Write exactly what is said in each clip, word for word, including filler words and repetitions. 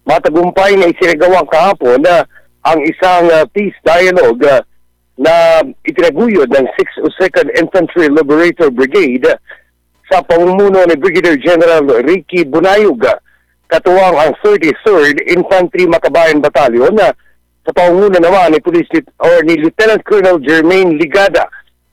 matagumpay na isinagawa kahapon na ang isang uh, peace dialogue uh, na itinaguyod ng sixth second Infantry Liberator Brigade sa pamumuno ni Brigadier General Ricky Bunayog, katuwang ang thirty-third Infantry Makabayan Battalion na sa pamumuno naman ni Police or ni Lieutenant Colonel Jermaine Ligada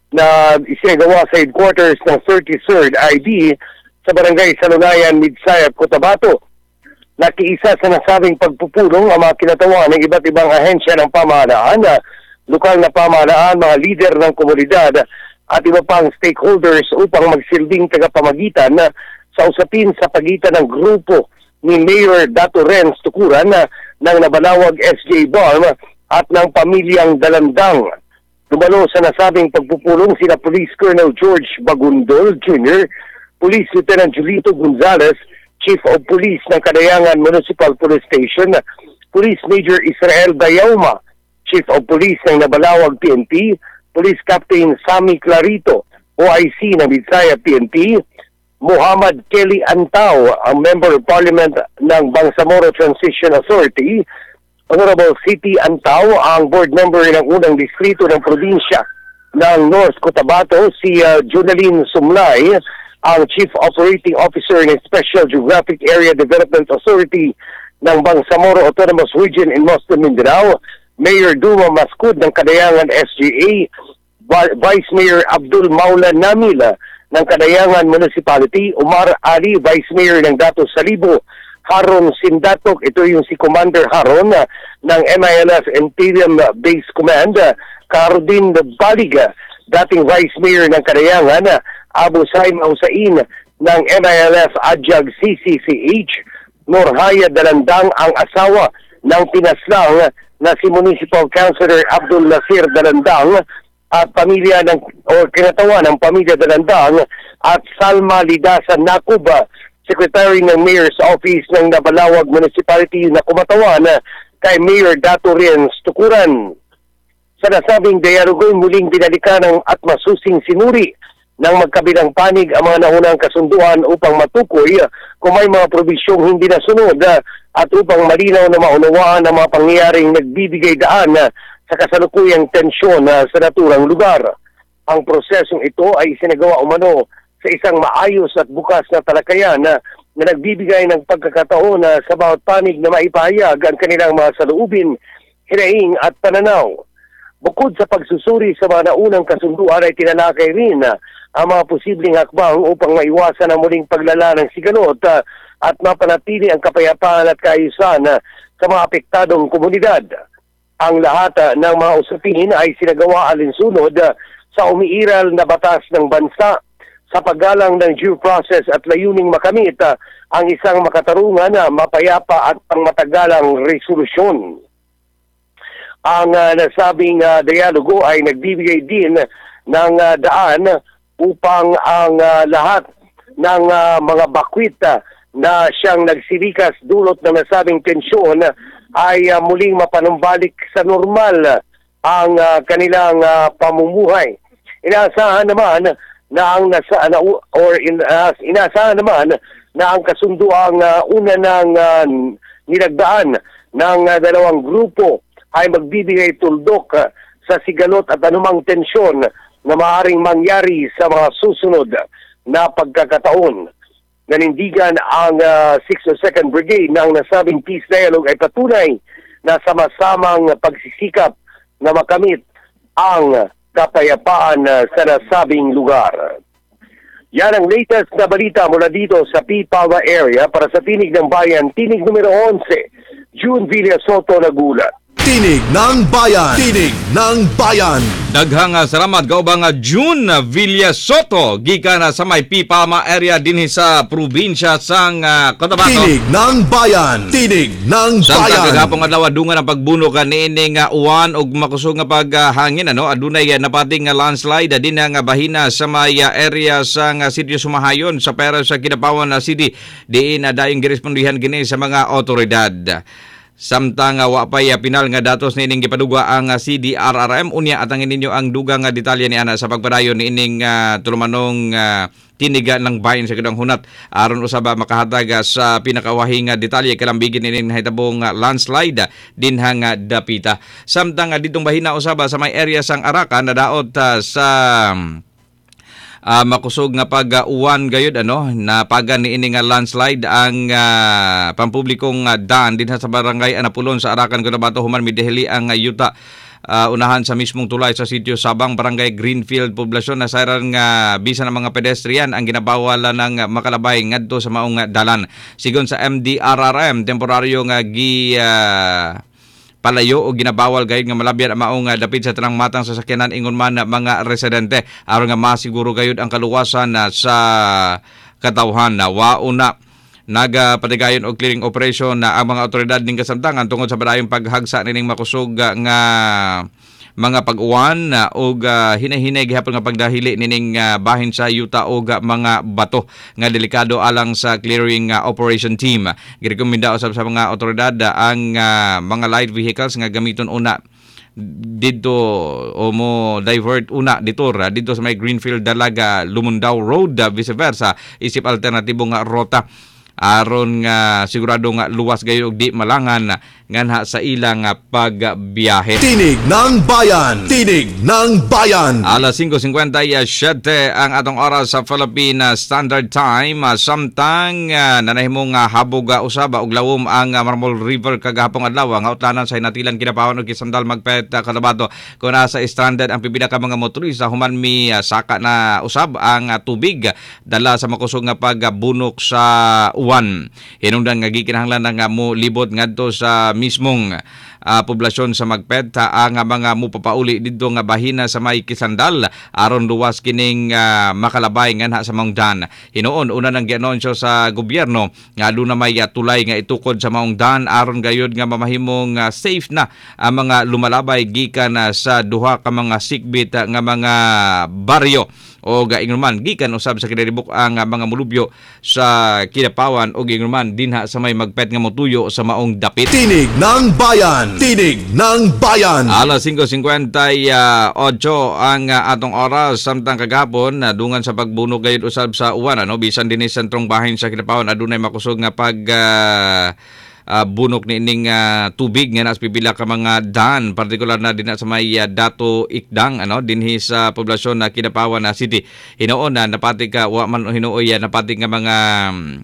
na isinagawa sa headquarters ng thirty-third I D sa Barangay Salunayan, Midsayap, Cotabato. Nakiisa sa nasabing pagpupulong ang mga kinatawan ng iba't ibang ahensya ng pamahalaan, lokal na pamahalaan, mga lider ng komunidad at iba pang stakeholders upang magsilbing tagapamagitan sa usapin sa pagitan ng grupo ni Mayor Dato Renz Tukuran ng Nabalawag S J Barm at ng pamilyang Dalandang. Dumalo sa nasabing pagpupulong sina Police Colonel George Bagundol Junior, Police Lieutenant Julito Gonzales, Chief of Police ng Kadayangan Municipal Police Station, Police Major Israel Dayauma, Chief of Police ng Nabalawag P N P, Police Captain Sammy Clarito, O I C ng Bisaya P N P, Muhammad Kelly Antao, ang Member of Parliament ng Bangsamoro Transition Authority, Honorable City Antao, ang board member ng unang distrito ng probinsya ng North Cotabato, si uh, Junaline Sumlay, ang Chief Operating Officer ng Special Geographic Area Development Authority ng Bangsamoro Autonomous Region in Muslim Mindanao, Mayor Duma Mascud ng Kadayangan S G A, Vice Mayor Abdul Maula Namila ng Kadayangan Municipality, Umar Ali, Vice Mayor ng Dato Salibo, Haron Sindatok, ito yung si Commander Haron uh, ng M I L F Imperial Base Command, uh, Cardin Baliga, dating Vice Mayor ng Kadayangan, uh, Abu Saim Ausain ng M I L F Adjag C C C H, Norhaya Dalandang, ang asawa ng pinaslang na si Municipal Councilor Abdul Nasir Dalandang, at pamilya ng o kinatawa ng pamilya Dalandang, at Salma Lidasa Nakuba, Secretary ng Mayor's Office ng Nabalawag Municipality, na kumatawan kay Mayor Dato Renz Tukuran. Sa nasabing dialogo, muling binalikan ng at masusing sinuri ng magkabilang panig ang mga naunang kasunduan upang matukoy kung may mga probisyong hindi nasunod at upang malinaw na maunawaan ang mga pangyayaring nagbibigay daan sa kasalukuyang tensyon sa naturang lugar. Ang prosesong ito ay isinagawa umano sa isang maayos at bukas na talakayan na, na nagbibigay ng pagkakataon na sa bawat panig na maipahayag ang kanilang mga saloobin, hinaing at pananaw. Bukod sa pagsusuri sa mga naunang kasunduan ay tinalakay rin ang mga posibleng hakbang upang maiwasan ang muling paglala ng sigalot at mapanatili ang kapayapaan at kaayusan sa mga apektadong komunidad. Ang lahat ng mga usapin ay sinagawa alinsunod sa umiiral na batas ng bansa sa paggalang ng due process at layuning makamit ang isang makatarungan, mapayapa at pangmatagalang resolusyon. Ang uh, nasabing uh, dialogo ay nagbibigay din ng uh, daan upang ang uh, lahat ng uh, mga bakwit uh, na siyang nagsilikas dulot ng nasabing tensyon ay uh, muling mapanumbalik sa normal uh, ang uh, kanilang uh, pamumuhay. Inaasahan naman na ang nasa na, or in, uh, inaasahan naman na ang kasunduang uh, una ng uh, nilagdaan ng uh, dalawang grupo ay magbibigay tuldok uh, sa sigalot at anumang tensyon na maaaring mangyari sa mga susunod na pagkakataon. Nanindigan ang uh, sixth second Brigade ng nasabing peace dialogue ay patunay na sama-samang pagsisikap na makamit ang kapayapaan uh, sa nasabing lugar. Yan ang latest na balita mula dito sa Pipava area para sa Tinig ng Bayan, Tinig numero eleven, June Villasoto, nagulat. Tinig ng Bayan. Tinig ng Bayan. Daghang salamat kaubang June Villasoto gikan sa may Pipama area dinhi sa probinsya sang uh, Cotabato. Tinig ng Bayan. Tinig ng Samtang Bayan. Samtang kagapong adlaw dungan ang pagbuno kaniining uh, uwan ug makusog nga paghangin ano adunay uh, napating uh, landslide uh, din nga bahina sa may uh, area sang uh, Sitio Sumahayon sa pera sa Kidapawan na uh, City diin uh, dayong girespondihan gini sa mga otoridad. Samtang uh, wapay uh, pinal nga datos ni ining gipadugwa ang uh, C D R R M unya atangin ninyo ang dugang nga detalye ni ana sa pagpadayon ni ining uh, tulumanong uh, tiniga ng bayan sa kadang hunat aron usaba makahatag sa pinakawahing detalye kalambigin ini nahitabong landslide dinhang dapita. Samtang ditong bahina usaba sa may area sang Arakan nadaot uh, sa Uh, makusog nga pag-uwan gayud ano na pagan ni ini nga landslide ang uh, pampublikong uh, daan din sa barangay Anapulon sa Arakan Cotabato human midihili ang uh, yuta uh, unahan sa mismong tulay sa sitio Sabang barangay Greenfield poblasyon na sayran nga bisan ng mga pedestrian ang ginabawal ng uh, makalabay ngadto sa maong uh, dalan. Sigon sa M D R R M temporaryo nga gi uh, palayo o ginabawal gayud nga malabyan ang maong uh, dapit sa tanang matang sasakyanan ingon man uh, mga residente aron nga masiguro gayud ang kaluwasan uh, sa katawhan na uh, wauna nagapatigayon og clearing operation na uh, ang mga otoridad ning kasamtangan tungod sa padayong paghagsa nining makusog uh, nga mga pag-uwan uh, og uh, hinahinay gihapon nga pagdahili nining uh, bahin sa yuta og uh, mga bato nga delikado alang sa clearing uh, operation team. Girekomenda usab sa mga otoridad uh, ang uh, mga light vehicles nga gamiton una dito o mo divert una dito ra dito sa may Greenfield Dalaga Lumundao Road uh, vice versa isip alternatibo nga rota aron nga sigurado nga luwas gayud og di malangan nganha sa ilang pagbiyahe. Tinig ng Bayan! Tinig ng Bayan! Alas five fifty-seven ang atong oras sa Philippine Standard Time. Samtang uh, nanahimong uh, habog uh, usaba og lawom ang uh, Marmol River kagahapong adlaw nga utlanan sa hinatilan kinapawan og Kisandal Magpet uh, Cotabato kun nasa stranded ang pipila ka mga motorista human mi uh, saka na usab ang uh, tubig dala sa makusog nga pagbunok sa uwan. Hinungdan nga gikinahanglan nga mo libot ngadto sa mismong uh, poblasyon sa Magpet ang uh, mga mupapauli didto nga bahina sa may Kisandal aron luwas kining uh, makalabay nganha sa maong daan. Hinuon una nang gianunsyo sa gobyerno nga aduna may uh, tulay nga itukod sa maong daan aron gayud nga mamahimong uh, safe na ang mga lumalabay gikan uh, sa duha ka mga sikbit uh, nga mga baryo o gaingon man gikan usab sa kinaribuk ang uh, mga mulubyo sa Kidapawan o gaingon man dinha sa may Magpet nga motuyo sa maong dapit. Tinig ng Bayan! Tinig ng Bayan! Alas five fifty-eight ang uh, atong oras samtang kagahapon uh, dungan sa pagbunog gayud usab sa uwan ano bisan dinhi sentrong bahin sa Kidapawan adunay makusog nga pag uh, Uh, bunok ni ining uh, tubig nga nas pipila ka mga daan partikular na dinha sa may uh, Dato Ikdang ano dinhi sa poblasyon na Kidapawan na City. Hinuon na napati ka wa man hinuoy uh, napati nga mga um,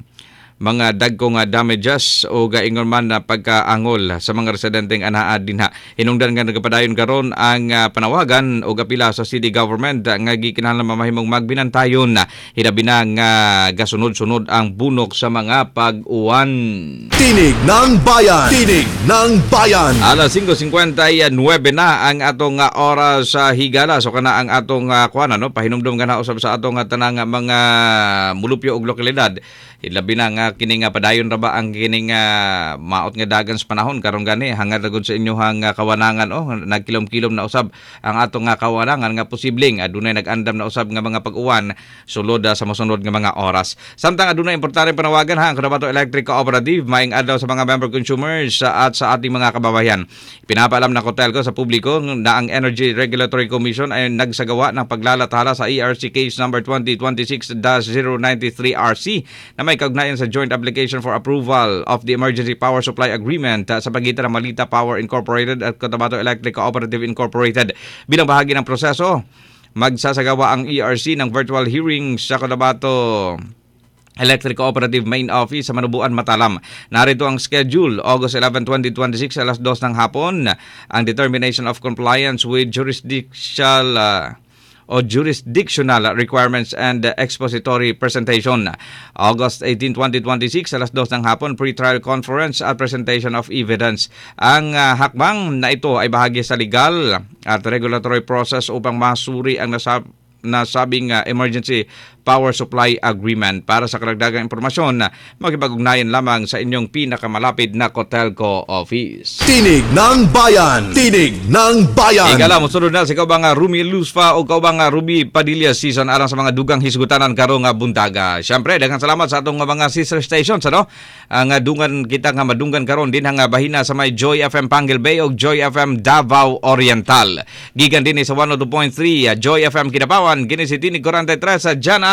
mga dagkong uh, damages o gaingon man na pagkaangol sa mga residenteng anaa dinha. Hinungdan nga nagapadayon karon ang uh, panawagan o gapila sa city government uh, nga gikinahanglan mamahimong magbinantayon na hilabi na nga gasunod-sunod ang bunok sa mga pag-uwan. Tinig ng Bayan! Tinig ng Bayan! Alas five fifty-nine na ang atong uh, oras sa uh, higala so kana ang atong uh, kuan ano pahinumdom nga usab sa atong uh, tanang uh, mga mulupyo og lokalidad. Hilabi na nga kining uh, padayon ra ba ang kining uh, maot nga dagan sa panahon karon gani hangad ra gud sa inyohang uh, kawanangan oh nagkilom-kilom na usab ang atong nga uh, kawanangan nga posibleng adunay nag-andam na usab nga mga pag-uwan sulod uh, sa mosunod nga mga oras. Samtang adunay importante panawagan ha ang Cotabato Electric Cooperative maing adlaw sa mga member consumers uh, at sa ating mga kababayan. Pinapaalam na Cotelco sa publiko na ang Energy Regulatory Commission ay nagsagawa ng paglalathala sa E R C case number twenty twenty-six dash zero nine three R C na may kaugnayan sa joint application for approval of the Emergency Power Supply Agreement uh, sa pagitan ng Malita Power Incorporated at Cotabato Electric Cooperative Incorporated. Bilang bahagi ng proseso, magsasagawa ang E R C ng virtual hearing sa Cotabato Electric Cooperative Main Office sa Manubuan, Matalam. Narito ang schedule, August eleventh, twenty twenty-six, alas dos ng hapon, ang determination of compliance with jurisdictional uh, o jurisdictional requirements and expository presentation. August eighteenth, twenty twenty-six, alas dos ng hapon, pre-trial conference at presentation of evidence. Ang uh, hakbang na ito ay bahagi sa legal at regulatory process upang masuri ang nasab nasabing uh, Emergency Power Supply Agreement. Para sa karagdagang impormasyon, makipag-ugnayan lamang sa inyong pinakamalapit na Cotelco office. Tinig ng Bayan! Tinig ng Bayan! Igala, musunod na si kaubang Rumi Lusfa o kaubang Ruby Padilla season alang sa mga dugang hisgutanan karong buntaga. Siyempre, daghang salamat sa atong mga sister stations, ano? Ang dungan kita nga madunggan karon din ang bahina sa may Joy F M Panguil Bay o Joy F M Davao Oriental. Gikan din sa one oh two point three Joy F M Kidapawan, gini si Tinig forty-three sa Janan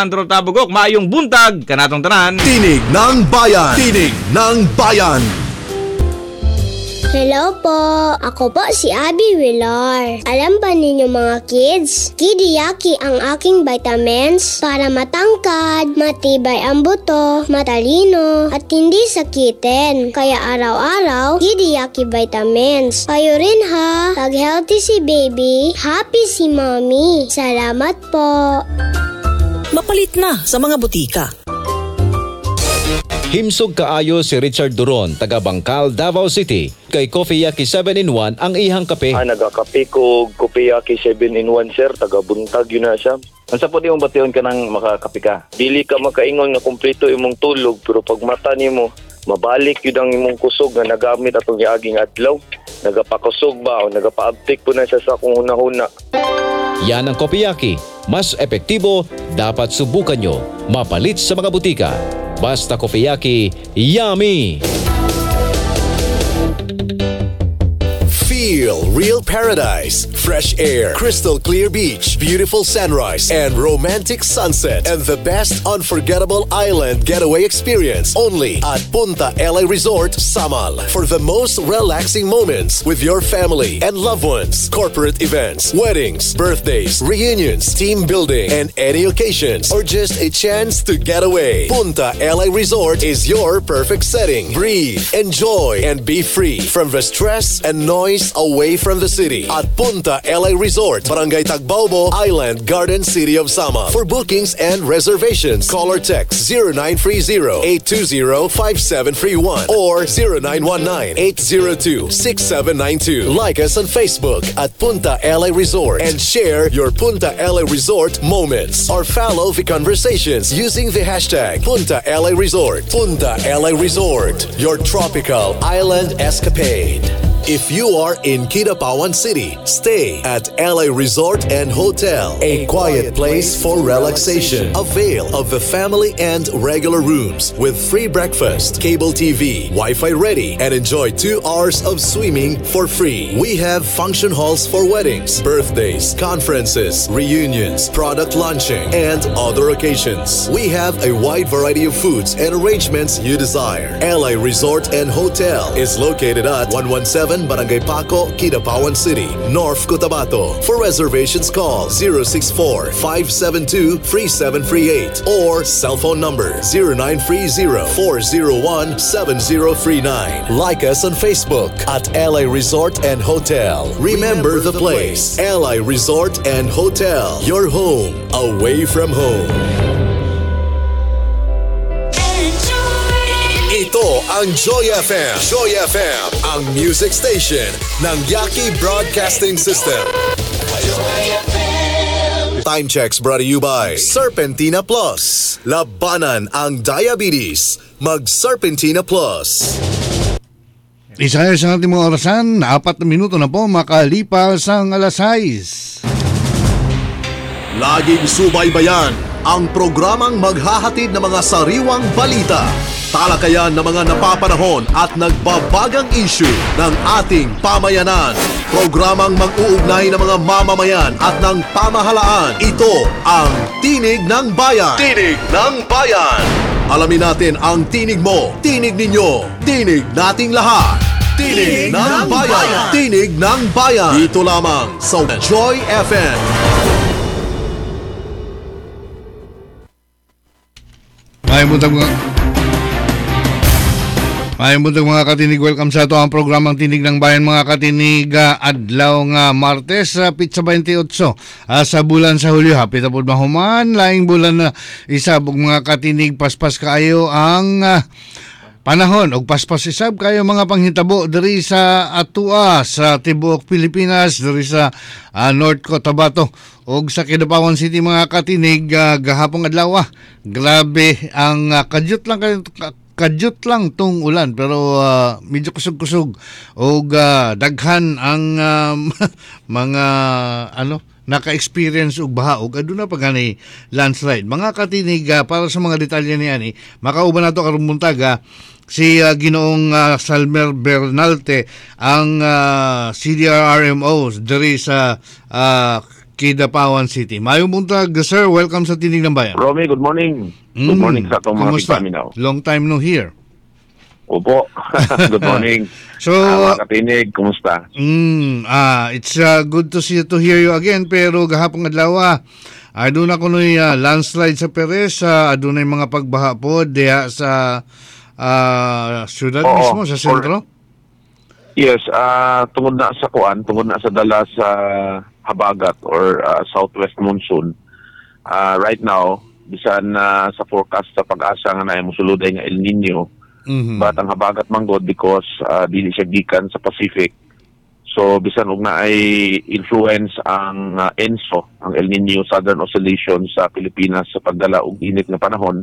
Alejandro Tabugok. Maayong buntag kanatong tanan. Tinig ng Bayan. Tinig ng Bayan. Hello po! Ako po si Abby Villar. Alam ba ninyo mga kids? Kidiyaki ang aking vitamins para matangkad, matibay ang buto, matalino, at hindi sakitin. Kaya araw-araw, Kidiyaki vitamins. Kayo rin ha! Pag healthy si baby, happy si mommy. Salamat po! Mapalit na sa mga butika. Himsog kaayo si Richard Duron, taga Bangkal, Davao City. Kay Coffeeyaki seven in one ang ihang kape. Ah, nagakape ko Coffeeyaki seven in one, sir. Taga-buntag yun na siya. Ang sa po di mong bation ka ng makakape ka? Dili ka makaingon nga kumpleto imong tulog, pero pag mata nimo, mabalik yun ang imong kusog nga nagamit atong giaging adlaw. Nagapakusog ba o nagapaabtik po na siya sa kung hunahuna. Yan ang Coffeeyaki. Mas epektibo, dapat subukan nyo. Mapalit sa mga butika. Basta Coffeeyaki, yummy! Feel real paradise, fresh air, crystal clear beach, beautiful sunrise, and romantic sunset, and the best unforgettable island getaway experience only at Punta L A Resort, Samal. For the most relaxing moments with your family and loved ones, corporate events, weddings, birthdays, reunions, team building, and any occasions, or just a chance to get away. Punta L A Resort is your perfect setting. Breathe, enjoy, and be free from the stress and noise away from the city at Punta L A Resort, Barangay Tagbaobo, Island Garden City of Samal. For bookings and reservations, call or text zero nine three zero, eight two zero, five seven three one or zero nine one nine, eight zero two, six seven nine two. Like us on Facebook at Punta L A Resort and share your Punta L A Resort moments or follow the conversations using the hashtag Punta L A Resort. Punta L A Resort, your tropical island escapade. If you are in Kidapawan City, stay at L A Resort and Hotel, a quiet place for relaxation. Avail of the family and regular rooms with free breakfast, cable T V, Wi-Fi ready, and enjoy two hours of swimming for free. We have function halls for weddings, birthdays, conferences, reunions, product launching, and other occasions. We have a wide variety of foods and arrangements you desire. L A Resort and Hotel is located at one one seven Barangay Paco, Kidapawan City, North Cotabato. For reservations, call zero six four, five seven two, three seven three eight or cell phone number zero nine three zero, four zero one, seven zero three nine. Like us on Facebook at L A Resort and Hotel. Remember the place, L A Resort and Hotel, your home away from home. Ito ang Joy F M. Joy F M, ang music station ng Yaki Broadcasting System. Time checks brought to you by Serpentina Plus. Labanan ang diabetes. Mag-Serpentina Plus. Isayos ang ating mga orasan. Apat na minuto na po makalipas ang alas sais. Laging subaybayan ang programang maghahatid ng mga sariwang balita, talakayan ng mga napapanahon at nagbabagang issue ng ating pamayanan. Programang mag-uugnay ng mga mamamayan at ng pamahalaan. Ito ang Tinig ng Bayan. Tinig ng Bayan. Alamin natin ang tinig mo, tinig ninyo, tinig nating lahat. Tinig, tinig ng, ng bayan. bayan. Tinig ng Bayan. Dito lamang sa Joy F M. May buntag mga May buntag mga katinig, welcome sa ito ang programang Tinig ng Bayan mga katinig, uh, adlaw nga Martes, uh, Pitsa twenty-eight uh, sa bulan sa Hulyo. Happy tapod mahuman, laing bulan na uh, isabog mga katinig, paspas kaayo ang uh, panahon og paspas isab kayo mga panghitabo diri sa atua sa tibuok Pilipinas, diri sa uh, North Cotabato og sa Kidapawan City mga katinig, uh, gahapong adlaw. Grabe ang uh, kadyot lang kayo kadyot lang tong ulan pero uh, medyo kusog-kusog og uh, daghan ang um, mga ano naka-experience og baha og aduna pa gani landslide mga katinig. Uh, para sa mga detalye niyan eh, makauban nato karong buntag uh, si uh, Ginoong uh, Salmer Bernalte ang uh, C D R R M O diri sa uh, Kidapawan City. Mayong buntag, sir. Welcome sa Tinig ng Bayan. Romy, good morning. Good Mm. morning sa itong mga Kamusta? tigpaminaw. Long time no here. Opo. Good morning. So, Ah, mga katinig, kumusta? mm, ah, it's uh, good to see to hear you again, pero gahapon adlaw ah, aduna ko noy uh, landslide sa Perez, uh, adunay mga pagbaha po diha sa ah, syudad Oo, mismo sa sentro. Yes, ah tungod na sa kuan, tungod na sa dala sa habagat or ah, southwest monsoon. Ah, right now, bisan na sa forecast sa pag-asa nga na musuluday nga El Nino, Mhm. but ang habagat manggod because uh, dili siya gikan sa Pacific. So bisan og na ay influence ang uh, ENSO, ang El Nino Southern Oscillation sa Pilipinas sa pagdala og init nga panahon,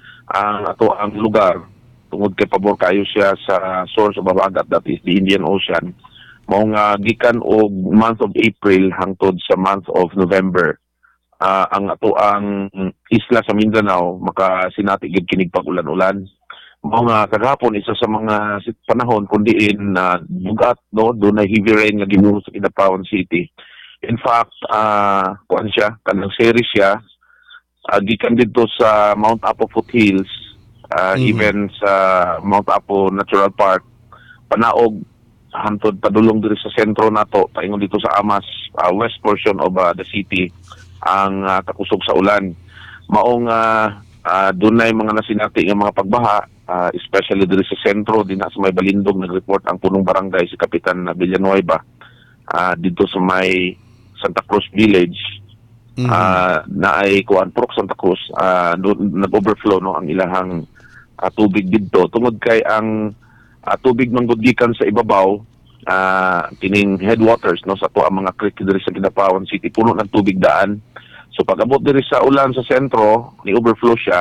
ang ato ang lugar tungod kay pabor kayo siya sa source of habagat, that is the Indian Ocean, mao nga gikan og month of April hangtod sa month of November. Uh, ang ato ang isla sa Mindanao makasinati gid kinig pag-ulan-ulan. Mao nga kagahapon isa sa mga sit- panahon kundi in uh, bugat no doon na heavy rain nga gibuhos sa Kidapawan City. In fact, uh, kuan siya kanang series siya uh, gikan dito sa Mount Apo Foothills, uh, Mhm. even sa Mount Apo Natural Park, panaog hantod padulong diri sa sentro nato paingon dito sa Amas, uh, west portion of uh, the city ang uh, kakusog sa ulan. Maong uh, uh, dunay mga nasinati nga mga pagbaha, uh, especially diri sa sentro din sa may Balindog. Nag-report ang punong barangay si Kapitan Villanueva uh, dito sa may Santa Cruz Village. Mhm. uh, na ay kuan Purok Santa Cruz, uh, nag-overflow no ang ilahang uh, tubig didto tungod kay ang uh, tubig manggudgikan sa ibabaw, uh, kining headwaters no sa to ang mga creek diri sa Kidapawan City puno ng tubig daan. So pag abot diri sa ulan sa sentro, ni overflow siya.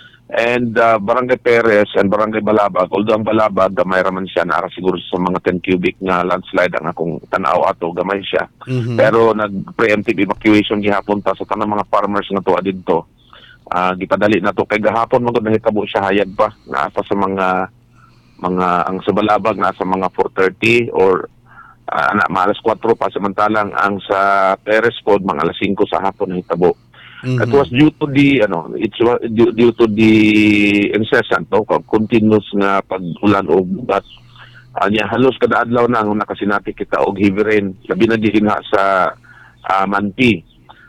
And uh, Barangay Perez and Barangay Balabag, although ang Balabag gamay ra man siya, nara siguro sa mga ten cubic nga landslide ang akong tan-aw ato, gamay siya. Mhm. Pero nag-preemptive evacuation gihapon ta sa tanang mga farmers nga tuwa didto. Ah, gipadali na to kay gahapon magud nahitabo siya hayag pa naa pa sa mga mga ang sa Balabag na sa mga four thirty or uh, ana maalas kwatro pa, samantalang ang sa Perez pod mga alas singko sa hapon nahitabo. Mhm. It was due to the ano, it's wa- due, due to the incessant no, continuous nga pag-ulan og bugat. Anya halos kada adlaw na ang nakasinati kita og heavy rain, labi na dinha sa uh, Manti.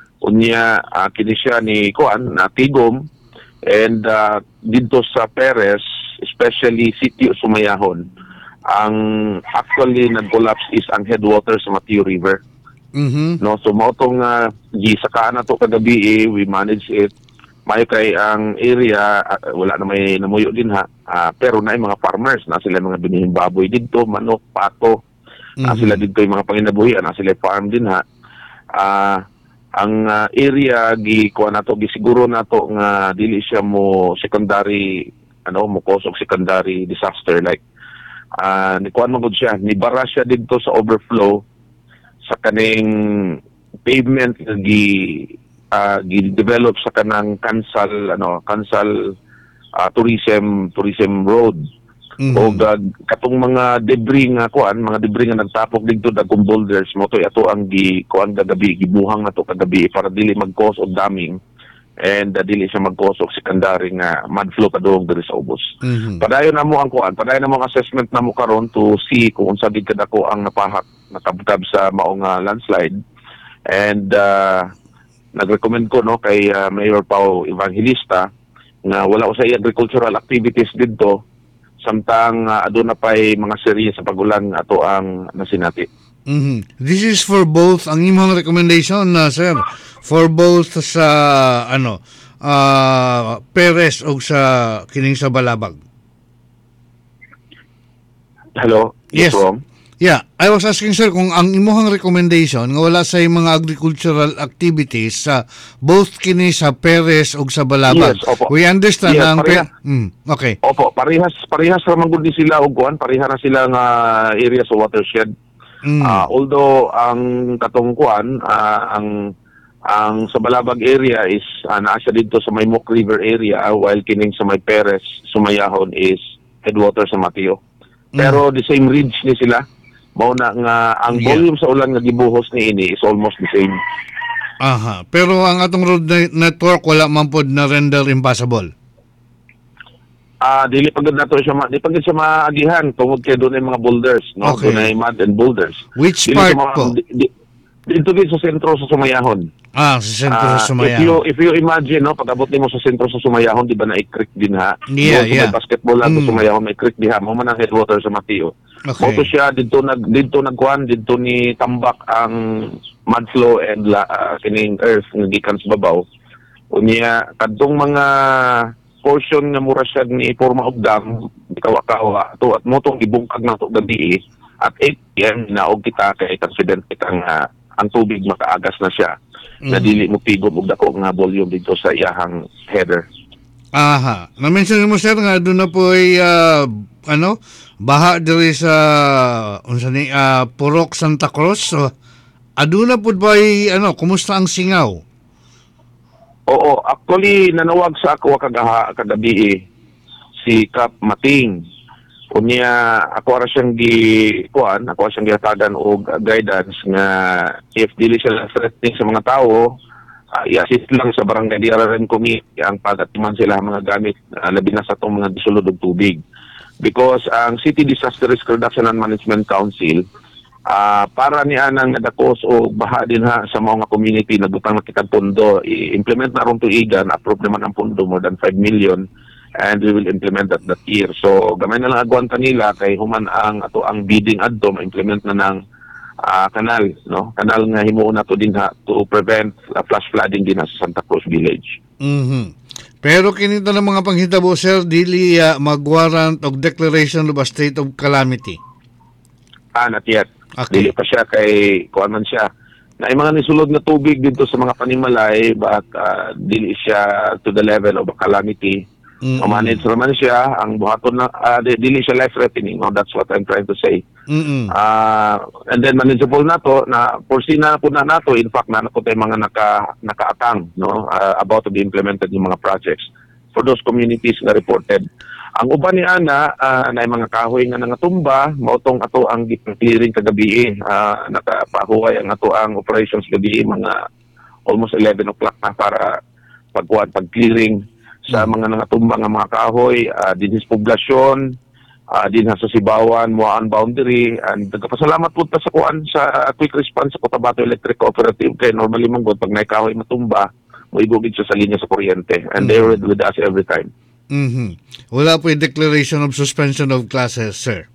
Unya uh, kini siya ni kuan na Tigom and uh, dito sa Perez, especially City of Sumayahon, ang actually nag-collapse is ang headwaters sa Mateo River. Mhm. No, so mao tong uh, gisakaan na to kagabi, eh, we manage it. Mayo kay ang area uh, wala na may namuyo din ha, uh, pero na mga farmers na sila mga binihing baboy didto, manok, pato, na Mhm. sila didto yung mga panginabuhi, na sila farm din ha. Ah, ang uh, area gi kuha na to, gisiguro na to nga dili siya mo secondary ano mo cause of secondary disaster like ah ni kuan mo gud siya, ni bara siya didto sa overflow sa kaning pavement nga gi uh, gi-develop sa kanang Kansal ano Kansal uh, tourism tourism road. Mhm. O uh, katong mga debris nga kuan, mga debris nga nagtapok dito dagkong boulders mo to ato ang gi kuan kagabi, gibuhang na to kagabi para dili mag-cause og daming and uh, dili siya mag-cause og secondary nga mud flow kadung diri sa ubos. Mhm. Padayon na mo ang kuan, padayon na mo ang assessment na mo karon to see kung unsa gid kadako ang napahak natabtab sa maong uh, landslide. And uh, nag-recommend ko no kay uh, Mayor Pao Evangelista nga wala usay agricultural activities didto samtang uh, aduna pay mga serye sa pagulan ato ang nasinati. Mhm. This is for both ang imong recommendation na sir for both sa ano ah Perez o sa kining sa Balabag. Hello? Yes. Wrong? Yeah, I was asking sir kung ang imong recommendation nga wala sa mga agricultural activities sa both kini sa Perez o sa Balabag. Yes, opo. We understand Yes, na ang pareha. Pe- mm, okay. Opo, parehas parehas ra man gud ni sila og kuan, pareha na sila nga area sa watershed. Mm. Ah, although ang katungkuan ah, ang ang sa Balabag area is uh, naa siya dito sa may Mook River area, while kining sa may Perez Sumayahon is headwater sa Mateo. Pero the same ridge ni sila. Mao na nga ang Yeah. volume sa ulan nga gibuhos ni ini is almost the same. Aha. Pero ang atong road ne- network wala man pod na render impossible. Ah, dili pagod na to siya, ma- di pagod siya maagihan tungod kay doon ay mga boulders, no? Okay. Doon ay mud and boulders. Which Dili part siya ma- po? di- di- Dito din sa sentro sa Sumayahon. Ah, sa sentro Ah, sa Sumayan. If you if you imagine, no, pag abot nimo sa sentro sa Sumayahon, di ba na creek din ha? Yeah, Doon sa yeah. may basketball lang Mm. sa Sumayahon, may creek diha, mo man ang headwater sa Mateo. Okay. Moto siya dito nag dito nagkuan dito ni tambak ang mud flow and la, uh, kining earth nga gikan sa babaw. Unya kadtong mga portion nga mura siya ni forma of dam, kawa-kawa to at motong gibungkag na to gabi at eight p m naog kita kay confident kitang uh, ang tubig makaagas na siya. Mm-hmm. Na dili mo pigom og dako nga volume dito sa iyahang header. Aha. Na-mention mo sir nga doon na po ay ah, ano, baha diri sa unsa ni ah, Purok Santa Cruz. So, aduna pud ba ay ano, kumusta ang singaw? Oo, actually nanawag sa ako kagaha kagabi eh, si Kap Mating. Unya ako ra siyang gi kuan, ako siyang gihatagan og guidance nga if dili siya threatening sa mga tawo, uh, i-assist lang sa barangay D R R M committee ang pagatiman sila mga gamit uh, labi na sa tong mga disulod og tubig. Because ang City Disaster Risk Reduction and Management Council uh, para ni anang nadakos o baha din ha sa mga community nagutang na kitang pondo, i-implement na ron tuigan, approve naman ang pondo more than five million. And we will implement that that year. So gamay na lang agwan kanila kay human ang ato ang bidding adto ma-implement na ng uh, kanal, no? Kanal nga himuon nato din ha to prevent uh, flash flooding din ha sa Santa Cruz Village. Mhm. Pero kinito ng mga panghitabo sir, dili uh, mag-warrant og declaration of a state of calamity. Ah, not yet. Okay. Dili pa siya kay kuan man siya. Na mga nisulod na tubig dito sa mga panimalay but uh, dili siya to the level of a calamity. Mm-mm. manage naman siya ang buhaton na uh, dili siya life threatening, no? That's what I'm trying to say. Mm-mm. Uh, and then manageable na to na foresee na po na nato, in fact na nato tayo mga naka nakaatang, no, uh, about to be implemented yung mga projects for those communities na reported. Ang uban ni ana uh, na mga kahoy nga nangatumba mautong ato ang clearing kagabi, uh, nakapahuway ang ato ang operations gabi mga almost eleven o'clock na para pagkuan pag clearing sa mga nangatumba nga mga kahoy, uh, din sa poblasyon, uh, din sa Sibawan, Muaan boundary, and nagpasalamat po ta sa kuan sa quick response sa Cotabato Electric Cooperative kay normally man gud pag may kahoy matumba, moibugid siya sa linya sa kuryente and mm-hmm. they were with us every time. Mhm. Wala po yung declaration of suspension of classes, sir.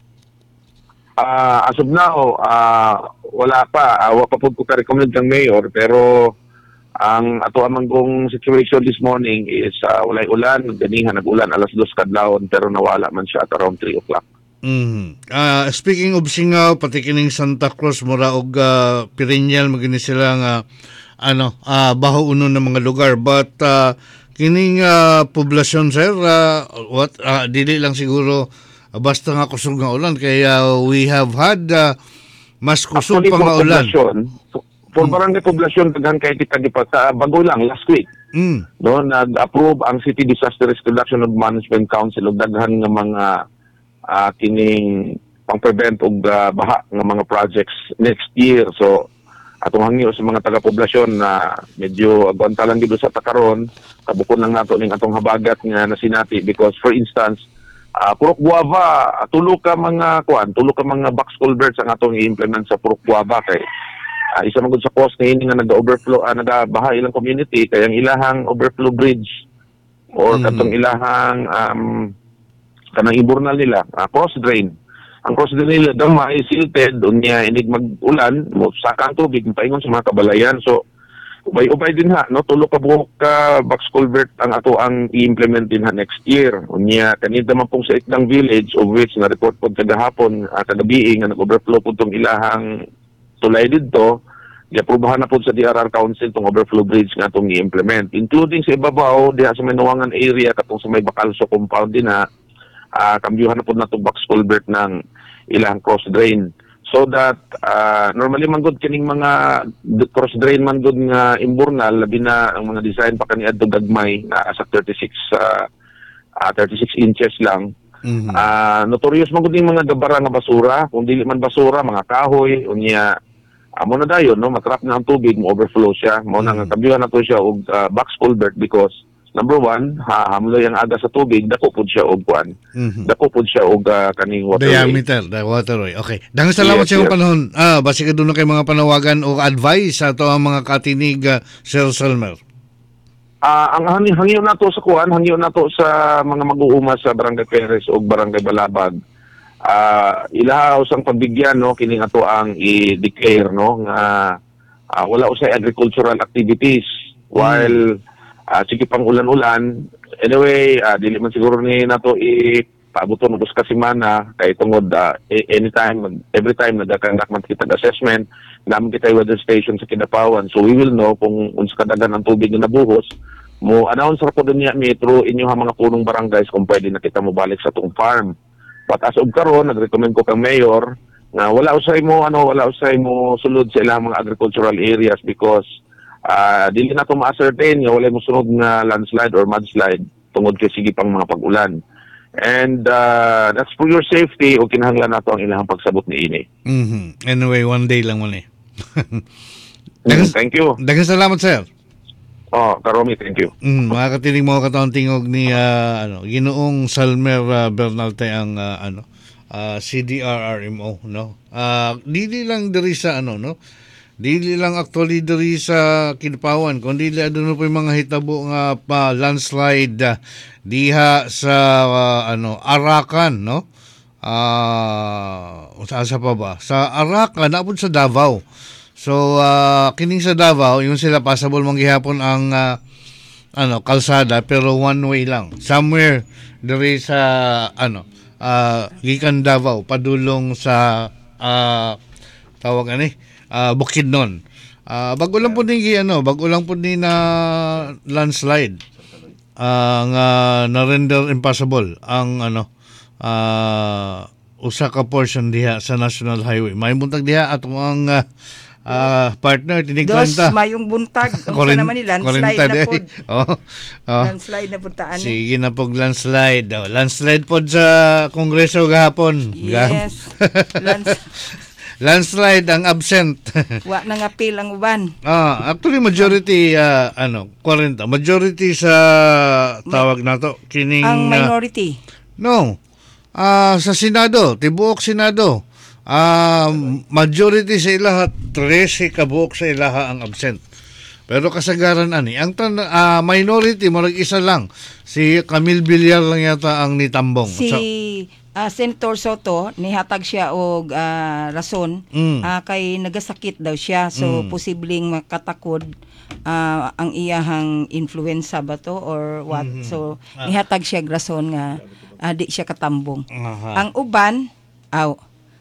Uh, as of now, uh, wala pa. Uh, wala pa po ko ka-recommend ng mayor pero ang ato amanggong situation this morning is uh, walay ulan, ganihan nag-ulan alas dos kadlawon pero nawala man siya at around three o'clock. Mm. Uh, speaking of singaw, pati kining Santa Cruz, mura og uh, perennial magini sila nga ano, uh, baho uno ng mga lugar but uh, kining uh, poblasyon sir, uh, what uh, dili lang siguro uh, basta nga kusog nga ulan kaya we have had uh, mas kusog pa nga ulan. For barangay poblasyon, daghan kay kita gipata bago lang last week. Mm. No, nag-approve ang City Disaster Risk Reduction and Management Council og daghan nga mga uh, kining pang-prevent og uh, baha nga mga projects next year. So atong hangyo sa mga taga-poblasyon na medyo agwanta lang gid sa takaron, kabukon lang nato ning atong habagat nga nasinati because for instance, uh, Purok Guava, tulo ka mga kuan, tulo ka mga box culverts ang atong i-implement sa Purok Guava kay Uh, isa magud sa cost na ini nga nag-overflow, uh, nagabaha ilang community kaya ang ilahang overflow bridge or mm-hmm. katong ilahang um, kanang iburnal nila, uh, cross drain. Ang cross drain nila daw ma silted unya inig mag-ulan, mo saka ang tubig paingon sa mga kabalayan. So ubay-ubay din ha, no, tulo ka buok ka box culvert ang ato ang i-implement din ha next year. Unya kanita man pong sa Ikdang Village of which na report pod kagahapon uh, kagabi nga nag-overflow pud tong ilahang tulay dito, i-aprobahan na po sa D R R Council itong overflow bridge nga itong i-implement. Including sa ibabaw, diha sa may Nawangan area, katong sa may Bacalso compound din ha, uh, kambyuhan na po na itong box culvert ng ilang cross drain. So that, uh, normally man good kining mga cross drain man good nga imburnal, labi na ang mga design pa kani adto gagmay na sa thirty-six, uh, uh, thirty-six inches lang. Mm-hmm. Uh, notorious man gud ning mga gabara nga basura, kung dili man basura, mga kahoy, unya amo na dayon no matrap na ang tubig, mo overflow siya, mo nang Mm. kabyuhan nato siya og uh, box culvert because number one, ha hamloy ang aga sa tubig, dako pud siya og kuan. Mhm. Dako pud siya og uh, kaning waterway. Diameter, the waterway. Okay. Dahil salamat Yes, sa iyong yes. panahon. Ah, basi ka doon kay mga panawagan o advice sa ato ang mga katinig, uh, Sir Salmer. Ah, ang hangyo hangyo nato sa kuan, hangyo nato sa mga mag-uuma sa Barangay Perez ug Barangay Balabag. Ah, ilahaw sang pagbigyan no kining ato ang i-declare no nga ah, wala usay agricultural activities while ah, sige pang ulan-ulan. Anyway, ah, dili man siguro ni nato i paabuton og usa ka semana kay tungod ah, a- anytime every time nagkakandak man kita ng assessment namin kita yung weather station sa Kidapawan, so we will know kung unsa kadagan ang tubig na nabuhos. Mo announce ra po din niya metro inyo ha mga punong barangays kung pwede na kita mo balik sa tong farm. But as of karon, nag-recommend ko kang mayor na wala usay mo ano wala usay mo sulod sa ilang mga agricultural areas because ah dili na to ma-ascertain nga wala mo sunod nga landslide or mudslide tungod kay sige pang mga pag-ulan. And uh, that's for your safety o kinahanglan nato ang ilang pagsabot ni ini. Mhm. Anyway, one day lang muna eh. Mm, thank you. Daghang salamat, sir. Oh, Karomi, thank you. Mm, mga katinig mo kataong tingog ni ah, ano, Ginoong Salmer uh, Bernalte ang ah, ano ah, C D R R M O no. Ah, dili lang diri sa ano no. Dili lang actually diri sa Kidapawan kundi aduna pa yung mga hitabo nga pa landslide ah, diha sa ah, ano Arakan no. Ah, uh, sa pa ba? Sa Arakan napud sa Davao. So uh, kining sa Davao yung sila possible manggihapon ang uh, ano kalsada pero one way lang. Somewhere diri sa ano uh, gikan Davao padulong sa uh, tawag ani uh, Bukidnon. Uh, bago lang po ni ano, bago lang po ni na landslide. Ang uh, na-render impossible ang ano uh, usa ka portion diha sa National Highway. May buntag diha atong ang uh, uh, partner Dos, tinigkwenta. mayong buntag. Ang Korin- sa naman ni landslide korinta na di. po. Oh, oh. Landslide na puntaan ni. Sige na pog landslide. Oh, landslide pod sa Kongreso gahapon. Yes. Lands, Landslide ang absent. wa nang apil ang uban. Ah, actually majority uh, ano, forty. Majority sa tawag nato kining Ang uh, minority. no. Ah, sa Senado, tibuok Senado. Ah, majority sa ilaha, thirteen kabuok sa ilaha ang absent. Pero kasagaran ani, ang tan ah, minority marag isa lang. Si Camille Villar lang yata ang nitambong. Si So, ah, Senator Soto nihatag siya og ah, rason Mm. ah, kay nagasakit daw siya so Mm. posibleng makatakod ah, ang iyahang influenza ba to or what. Mhm. So nihatag siya og rason nga ah, di siya katambong. aha. Ang uban aw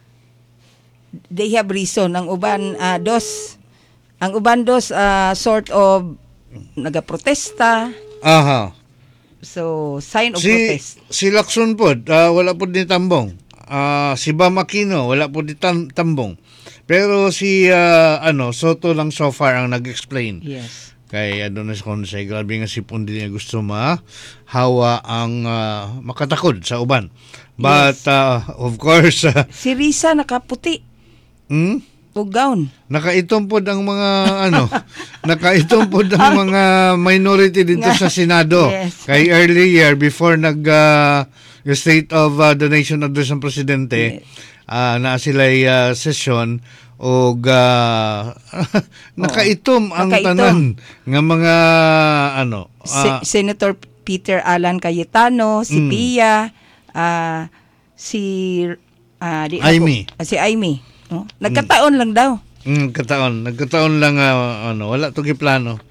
they have reason ang uban ah, dos ang uban dos ah, sort of nagaprotesta Aha. so sign of Si protest. si Lacson pod, ah, wala pod ni tambong. Ah, si Bam Aquino wala pod ni tam- tambong. Pero si ah, ano Soto lang so far ang nag-explain. Yes. Kay ano na si Consay, grabe nga si Pundi niya gusto ma hawa ang ah, makatakod sa uban. But ah, of course, ah, Si Risa nakaputi hmm? o gown. Nakaitom pod ang mga ano, nakaitom pod ang mga minority dito sa Senado. Yes. Kay earlier before nag uh, yung State of uh, the Nation address ng presidente, ah na sila uh, session og uh, nakaitom ang Nakaitom. tanan nga mga ano, ah, Se- Senator Peter Alan Cayetano, si Mm. Pia, ah, si ah, di ako- Aimee. ah, si Aimee. No? Nagkataon lang daw. mm, kataon, nagkataon lang ah, ano, wala to giplano.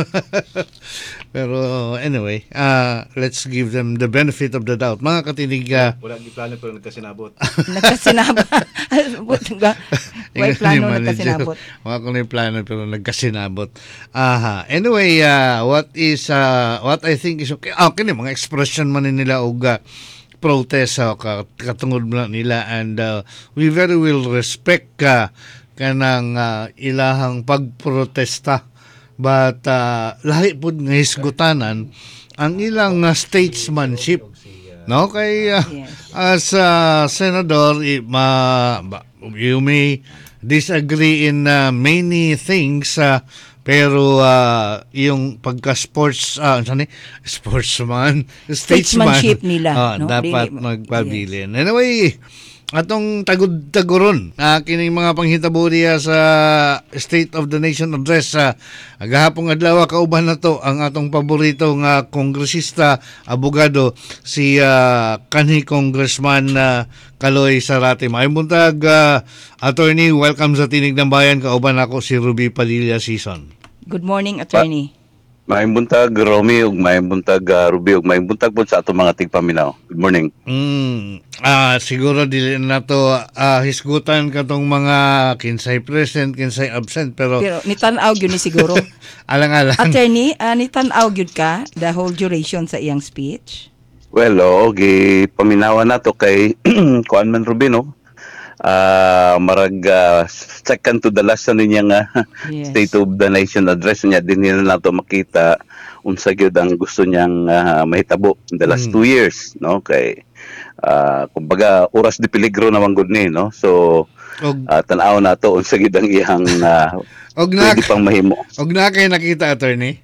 Pero anyway, uh, let's give them the benefit of the doubt. Mga katinig, uh, Wala di plano pero nagkasinabot. Nagkasinabot. May plano nagkasinabot. Mga kung may plano pero nagkasinabot. Aha. Anyway, uh, what is, uh, what I think is okay. Ah, okay, mga expression man nila og uh, protest uh, katungod na nila and uh, we very well respect uh, kanang uh, ilahang pagprotesta. But uh, lahi pud nga hisgutanan ang ilang uh, statesmanship no kay uh, Yes. as uh, senador i- ma ba, you may disagree in uh, many things uh, pero uh, yung pagka-sports uh, ano ni sportsman, statesman, statesmanship nila, uh, no? dapat Really, magpabilin. Yes. Anyway, atong tagod-taguron uh, kining mga panghitabo diya sa State of the Nation Address sa uh, gahapong adlaw kauban na to ang atong paborito nga kongresista, abogado si uh, kanhi Congressman uh, Kaloy Zarate. Maayong buntag uh, attorney, welcome sa Tinig ng Bayan. Kauban ako si Ruby Padilla Season. Good morning, attorney. Maayong buntag, Romy, ug maayong buntag, uh, Ruby, ug maayong buntag po sa atong mga tigpaminaw. Good morning. Mm, ah, siguro dili na to ah, hisgutan katong mga kinsay present, kinsay absent, pero Pero nitan-aw gyud ni siguro. alang-alang. Attorney, uh, nitan-aw gyud ka the whole duration sa iyang speech? Well, oo, gi paminawan nato kay kuan man Ruby, no? Uh, marag uh, second to the last na niya nga Yes. State of the Nation Address niya, din nila nato makita unsa gyud ang gusto niyang uh, mahitabo in the last Mm. two years, no? Kay uh, kumbaga oras di peligro naman gud ni, no? So Og, uh, tan-aw nato unsa gyud ang iyang uh, og na, pwede pang mahimo. og na kay nakita, attorney?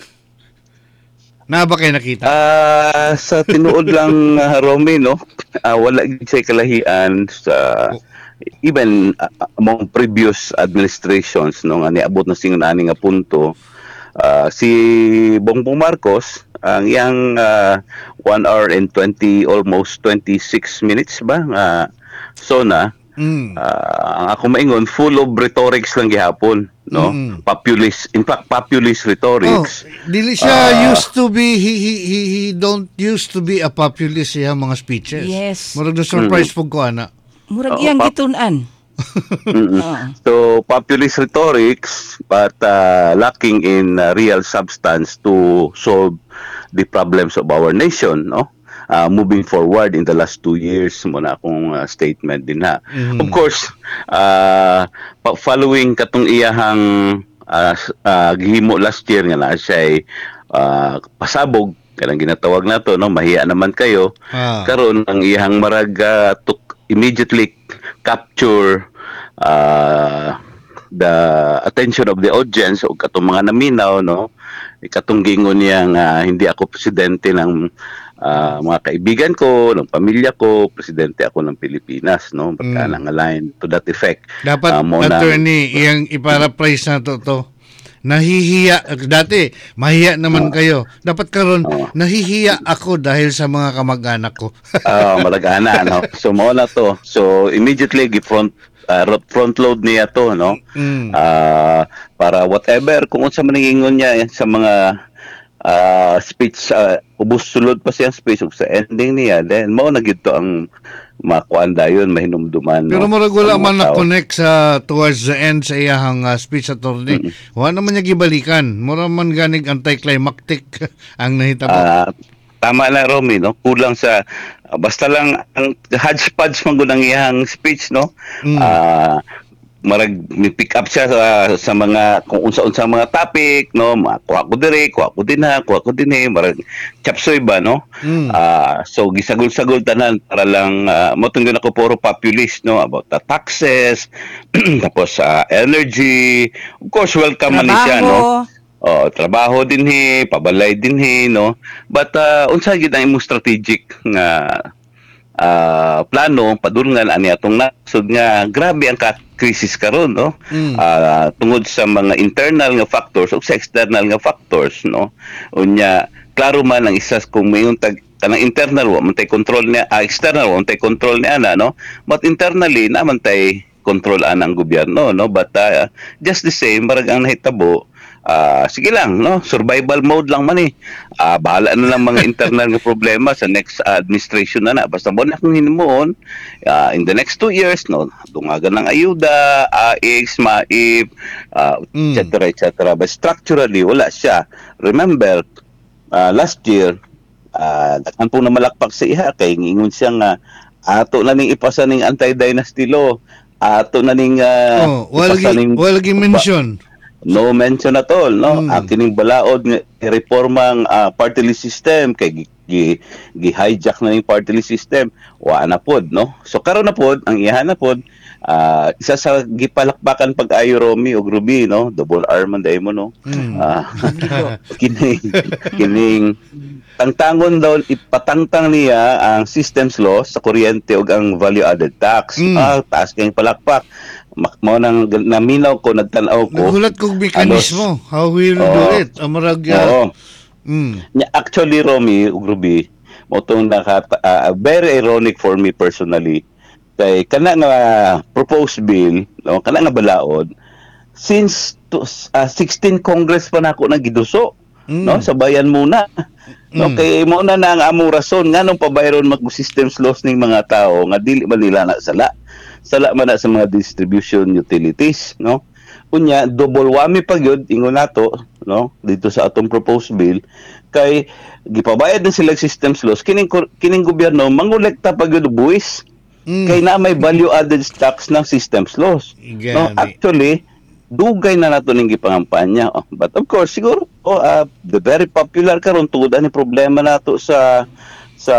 Na ba kay nakita? Ah, sa tinuod lang uh, Romy, no, ah, wala gid say kalahian sa even uh, among previous administrations, no, nga niabot na singon ani nga punto. Ah, si Bongbong Marcos ang iyang uh, one hour and twenty, almost twenty-six minutes ba nga sona. Mm. Ah, ang ako maingon full of rhetorics lang gihapon, no? Mm. Populist, in fact populist Oh, rhetorics. dili siya Ah. used to be he, he he he don't used to be a populist siya mga speeches. Yes. Murag na surprise pug ko ana. Murag Oo, iyang pap- gitun-an. Mm-mm. Oo. So populist rhetorics but uh, lacking in uh, real substance to solve the problems of our nation, no? Uh, moving forward in the last two years mo na akong uh, statement din ha. Mhm. Of course, uh, pa- following katong iyahang uh, uh, gihimo last year nga na siya uh, pasabog kanang ginatawag nato, no, mahiya naman kayo. Ah. Karon ang iyahang marag uh, to immediately capture uh, the attention of the audience o katong mga naminaw, no, ikatong gingon niya nga hindi ako presidente ng uh, mga kaibigan ko, ng pamilya ko, presidente ako ng Pilipinas, no, pagka Mm. nang-align to that effect. Dapat Ah, mo na- attorney iyang iparaphrase na to to. Nahihiya dati, mahiya naman kayo. Dapat karon Oo. nahihiya ako dahil sa mga kamag-anak ko. Ah, malagana, no. So mo na to. So immediately gi front uh, front load niya to, no. Mm. Ah, para whatever kung unsa man ingon niya eh, sa mga ah, speech, uh, ubos sulod pa siyang speech ug sa ending niya, then mao na gid to ang makuan dayon mahinumduman, no. Pero murag wala Ang mga man tao. na-connect sa towards the end sa iyahang uh, speech attorney. Mm-hmm. Wala naman niya gibalikan. Mura man ganig anticlimactic ang nahitabo. Ah, tama na Romy, no, kulang sa ah, basta lang ang hodgepodge man gud ang iyang speech, no. Mm. Ah, marag mi-pick up siya sa, sa mga kung unsa-unsa mga topic, no, ma- kuha ko dire, kuha ko din ha, kuha ko din eh, marag chapsoy ba, no. Mm. Ah, so gisagol-sagol tanan para lang uh, mo tunggon ako puro populist, no, about the taxes, tapos uh, energy, of course welcome man ni siya, no. Oh, trabaho din hi, pabalay din hi, no. But uh, unsa gid ang imong strategic nga ah, plano padulngan ani atong nasod nga grabe ang ka- krisis karon, no. Mm. Ah, tungod sa mga internal nga factors ug sa external nga factors, no. Unya klaro man ang isa kung mayon tag kanang internal wa man tay control niya, ah, external wa man tay control niya ana, no. But internally naman tay control ana ang gobyerno, no. But uh, just the same marag ang nahitabo. Ah, sige lang, no, survival mode lang man eh. Ah, bahala na lang mga internal nga problema sa next uh, administration na na. Basta mo na kung hinuon uh, in the next two years, no, dungagan ng ayuda, A I X, M A I P, uh, Mm. et cetera, et cetera. But structurally wala siya. Remember, uh, last year, uh, dakan po na malakpak sa iha kay ngingon siya nga ato na ning ipasa ning anti-dynasty law, ato na ning uh, Oh, wala ipasa gi ning- wala gi mention. No mention at all, no. Mm. Ang kining balaod nga reformang ah, party list system kay gi, gi, gi hijack na ning party list system wa na pod, no. So karon na pod ang iyahan na pod Ah, isa sa gipalakpakan pag-ayo Romy o Ruby, no? Double R man day mo, no? Mm. Ah, kining kining tangtangon daw ipatangtang niya ang systems law sa kuryente ug ang value added tax. Mm. Ah, taas kay palakpak. Mak- Mao nang naminaw ko, nagtanaw ko. Nagulat kong mekanismo. How will you do Oo. it? Amarag, Oo. mm. Nya, actually, Romy ug Ruby, mo itong naka, uh, very ironic for me personally. Kay kana nga proposed bill, no, kana nga balaod, since to, uh, sixteen Congress pa nako nagiduso, Mm. no, sa bayan muna. No, Mm. kay mo na na ang among rason nganong pabayron mag-systems laws ning mga tao nga dili man nila na sala. Sala man na sa mga distribution utilities, no? Unya double whammy pa gyud ingon nato, no, dito sa atong proposed bill kay gipabayad na sila systems laws kining kining gobyerno mangolekta pa gyud buwis. Mm. Kay na may value added tax ng systems laws. No, Gani. actually dugay na nato ning gipangampanya. Oh, but of course siguro oh, uh, the very popular karon tungod ani problema nato sa sa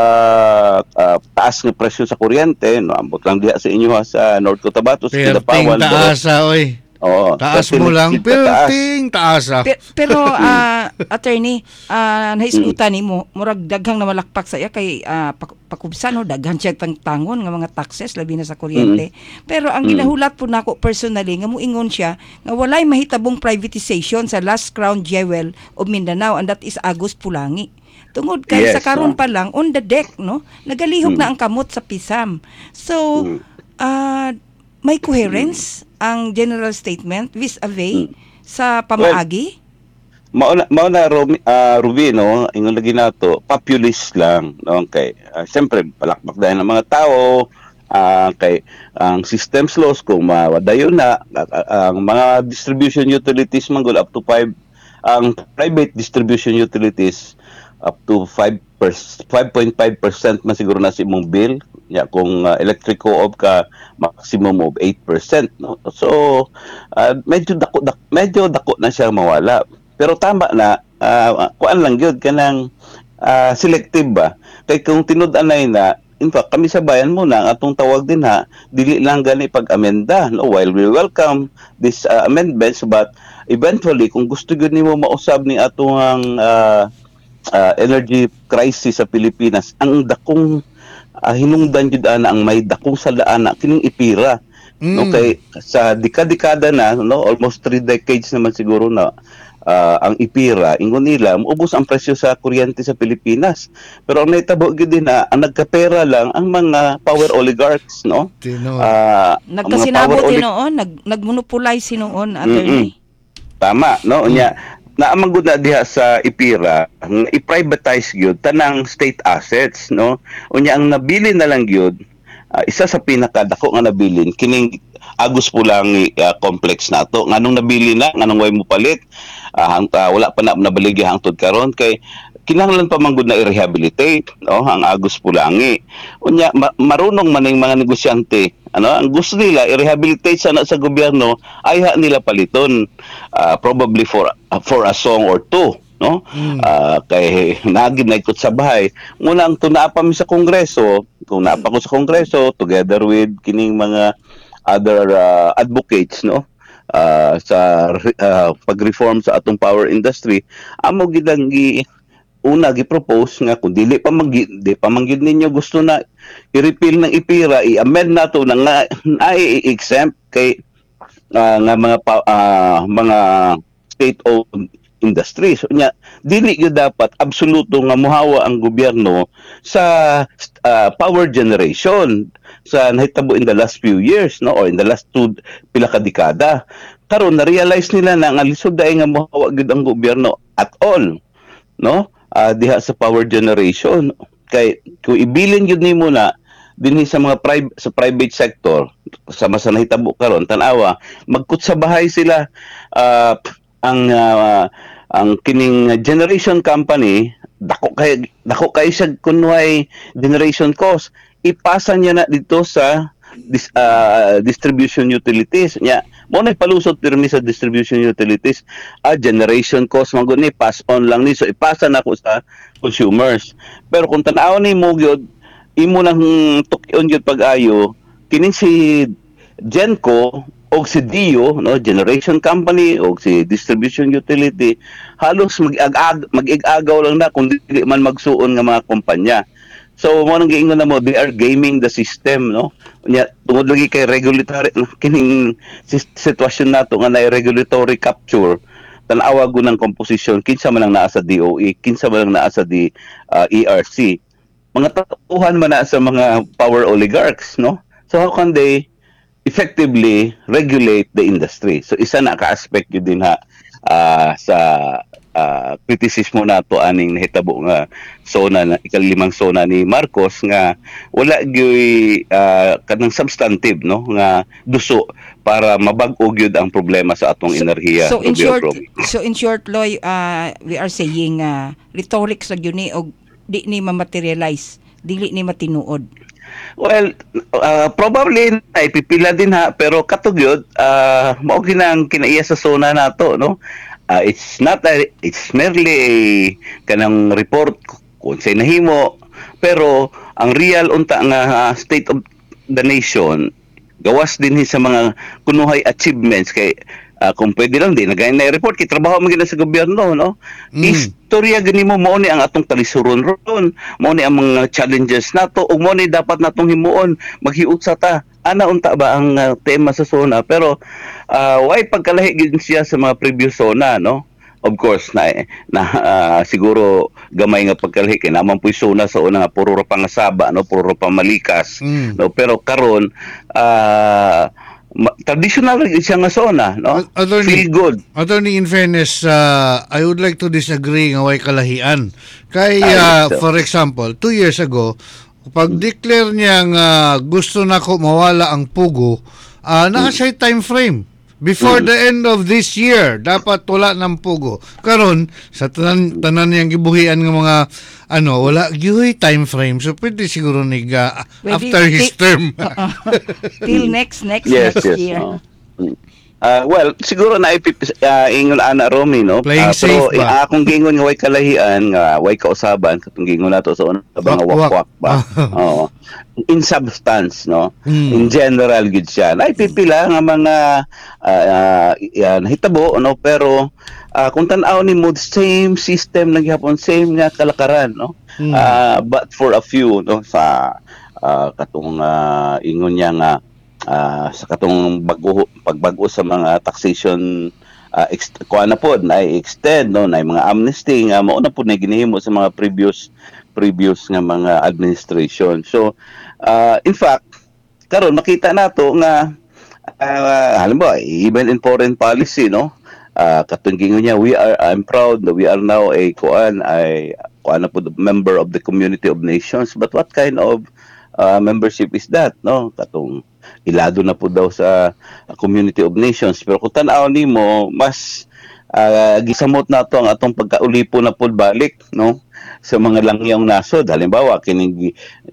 uh, taas nga presyo sa kuryente, no, ambot lang diha sa inyo ha, sa North Cotabato sa Perting Kidapawan. taasa, oy. Oo, Taas perting- mo lang, taas. perting taasa. Pe- pero ah, attorney, uh, nahisgutan ni mo murag daghang na malakpak sa iya kay ah, pak- pakubsan no daghan siya tangtangon nga mga taxes labi na sa kuryente. Pero ang Mm. ginahulat po nako personally nga moingon siya nga walay mahitabong privatization sa last crown jewel of Mindanao and that is Agus Pulangi. Tungod kay Yes, sa karon no. pa lang on the deck no, nagalihok Mm. na ang kamot sa pisam. So Mm. ah, may coherence ang general statement vis-a-vis sa pamaagi? Mao na mao na Romy, ah, Ruby, no, ingon lagi nato populist lang, no, kay uh, siyempre palakpak dahil ng mga tao, ah, kay ang systems laws kung mawadayon na ah, ah, ang mga distribution utilities man gud up to five, ang private distribution utilities up to five point five percent man siguro na sa imong bill. Ya, kung uh, electric co-op ka maximum of eight percent, no. So uh, medyo dako dak, medyo dako na siya mawala. Pero tama na uh, kuan lang gyud kanang uh, selective ba. Kay kung tinud-an na in fact kami sa bayan mo na atong tawag din ha, dili lang gani pag-amenda, no, while we welcome this uh, amendments, but eventually kung gusto gyud nimo mausab ni atong uh, uh, energy crisis sa Pilipinas, ang dakong uh, hinungdan jud ana ang may dakong salaan na kining ipira. Mm. No, kay sa dekada-dekada na, no, almost three decades naman siguro na uh, ang ipira, ingon nila maubos ang presyo sa kuryente sa Pilipinas. Pero ang naitabo gyud din na ang nagkapera lang ang mga power oligarchs, no. Tino. Ah, ang mga Nagkasinabot power din oli- noon, nag nagmonopolize noon attorney. Tama, no? Unya, naamang gud na diha sa ipira, ang i-privatize gyud tanang state assets, no? Unya ang nabili na lang gyud, ah, isa sa pinakadako nga nabilin kining Agus Pulangi uh, complex nato. Nganong nabili na, nganong way mo palit, ah, hang, ah, wala pa na nabaligi hangtod karon kay kinahanglan pa man gud na i-rehabilitate, no, ang Agus Pulangi. Unya ma- marunong man ang mga negosyante, ano, ang gusto nila i-rehabilitate sana sa gobyerno ay ha nila paliton, ah, probably for uh, for a song or two, no. Mm. Ah, kay nagid na ikot sa bahay muna ang tunaa pa mi sa kongreso, kung naa pa ko sa kongreso together with kining mga other uh, advocates, no, uh, sa uh, pag-reform sa atong power industry, amo gid ang gi una gi-propose nga kung dili pa mag di pa manggid ninyo gusto na i-repeal ng ipira, i-amend nato na nga i-exempt kay uh, nga mga pa, uh, mga state-owned industries. So, nya dili gyud dapat absoluto nga mohawa ang gobyerno sa uh, power generation sa nahitabo in the last few years, no, or in the last two pila ka dekada. Karon na-realize nila na nga lisod daay nga mohawa gyud ang gobyerno at all, no, uh, diha sa power generation. Kay kung ibilin gyud nimo na dinhi sa mga private sa private sector sa masa nahitabo karon tan-awa magkutsabahay sila, uh, ang uh, ang kining generation company dako kay dako kay siya kunway generation cost, ipasa niya na dito sa dis, uh, distribution utilities nya mo na palusot pirmi sa distribution utilities, a ah, generation cost man gud ni pass on lang ni, so ipasa na ko sa consumers. Pero kung tan-aw ni mo gyud imo lang tukyon gyud pag-ayo kining si Genco o si D I O, no, generation company o si distribution utility, halos mag-ag mag-igagaw lang na kung di man magsuon nga mga kumpanya. So mo nang giingon na mo, they are gaming the system, no. Nya tungod lagi kay regulatory kining sitwasyon nato nga na regulatory capture, tan-awa go ng composition kinsa man ang naa sa D O E, kinsa man ang naa sa di, uh, E R C. Mga tauhan man na sa mga power oligarchs, no. So how can they effectively regulate the industry? So isa na ka-aspect yun din ha uh, sa uh, kritisismo nato aning nahitabo nga sona na ikalimang sona ni Marcos nga wala gyud uh, kanang substantive, no, nga duso para mabag-o gyud ang problema sa atong so, enerhiya. So in short, so in short Loy, uh, we are saying uh, rhetoric sa gyud ni og di ni ma-materialize, dili ni matinuod. Well, uh, probably ay pipila din ha, pero katugyod uh, mao ginang kinaiya sa zona nato, no. Uh, it's not a, it's merely a kanang report kung say nahimo, pero ang real unta nga uh, state of the nation gawas din sa mga kunuhay achievements kay uh, kung pwede lang din nagay na report kay trabaho man gid sa gobyerno, no. Mm. Istorya gani mo mao ni ang atong talisuron ron, mao ni ang mga challenges nato ug mao ni dapat natong himuon maghiut sa ta. Ana unta ba ang uh, tema sa zona, pero uh, why pagkalahi gid siya sa mga previous zona, no. Of course na, na uh, siguro gamay nga pagkalahi kay naman puy zona sa una nga puro ra pangasaba, no, puro ra pamalikas, mm. no, pero karon uh, traditional siya nga zona, no. Attorney, feel good. Attorney, in fairness, uh, I would like to disagree nga way kalahian. Kay uh, for example, two years ago, pag declare niya nga gusto na ko mawala ang pugo, uh, naa siya time frame. Before mm. the end of this year, dapat wala ng pugo. Karon sa tanan tanan niyang gibuhian ng mga ano, wala gyud time frame. So pwede siguro niga uh, after his term. Uh, till next next yes, next yes, year. Oh. Uh, well, siguro na uh, ingon ana Romy, no. Playing uh, safe pero ba? akong uh, gingon nga way kalahian nga way kausaban katong gingon nato sa una sa mga wakwak ba. Oo. In substance, no. Hmm. In general gid siya. Naipipila nga mga uh, uh, yan hitabo, no, pero uh, kung tan-aw nimo same system naghapon, same nga kalakaran, no. Hmm. Uh, but for a few, no, sa uh, katong uh, ingon niya nga Uh, sa katong bago pagbago sa mga taxation uh, ex- kuha na pod na extend, no, na mga amnesty nga mao na pod na ginahimo sa mga previous previous nga mga administration. So uh, in fact karon makita nato nga uh, halimbawa even in foreign policy, no, uh, katong gingon niya, we are I'm proud that we are now a kuan ay kuan na pod member of the Community of Nations, but what kind of uh, membership is that, no, katong ilado na po daw sa Community of Nations, pero kung tan-aw nimo mas uh, gisamot nato ang atong pagkaulipo na pod balik, no, sa mga langyang nasod. Halimbawa kining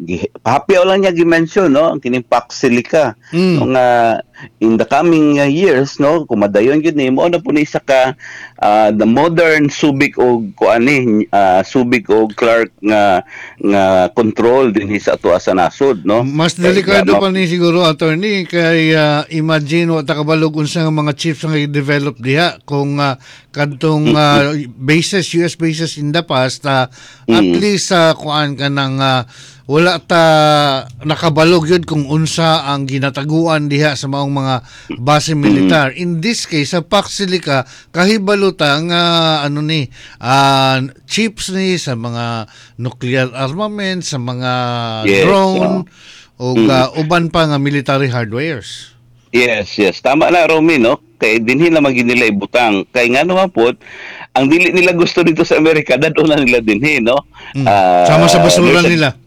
happy lang niya gi-mention, no, ang kining Pax Silica, mm. no, nga in the coming uh, years, no, kumadayon gyud ni mo na po ni isa ka uh, the modern Subic og kuani uh, Subic og Clark nga nga control din sa ato sa nasod, no. Mas delikado pa ni siguro, attorney, kay uh, imagine wa ta kabalog unsa nga mga chiefs nga i-develop diha kung uh, kadtong uh, bases U S bases in the past, uh, at mm. least uh, kuan ka ng uh, wala ta nakabalog yun kung unsa ang ginataguan diha sa maong mga base militar. Mm. In this case, sa Pax Silica, kahibalo ta nga ano ni uh, chips ni sa mga nuclear armament, sa mga yes, drone, o mm. uh, uban pa nga military hardwares. Yes, yes. Tama na, Romy, no? Kay dinhi na magin nila ibutang. Kay nga naman po, ang dili nila gusto dito sa Amerika, dadto na nila dinhi, no? Mm. Uh, sama sa basura nila.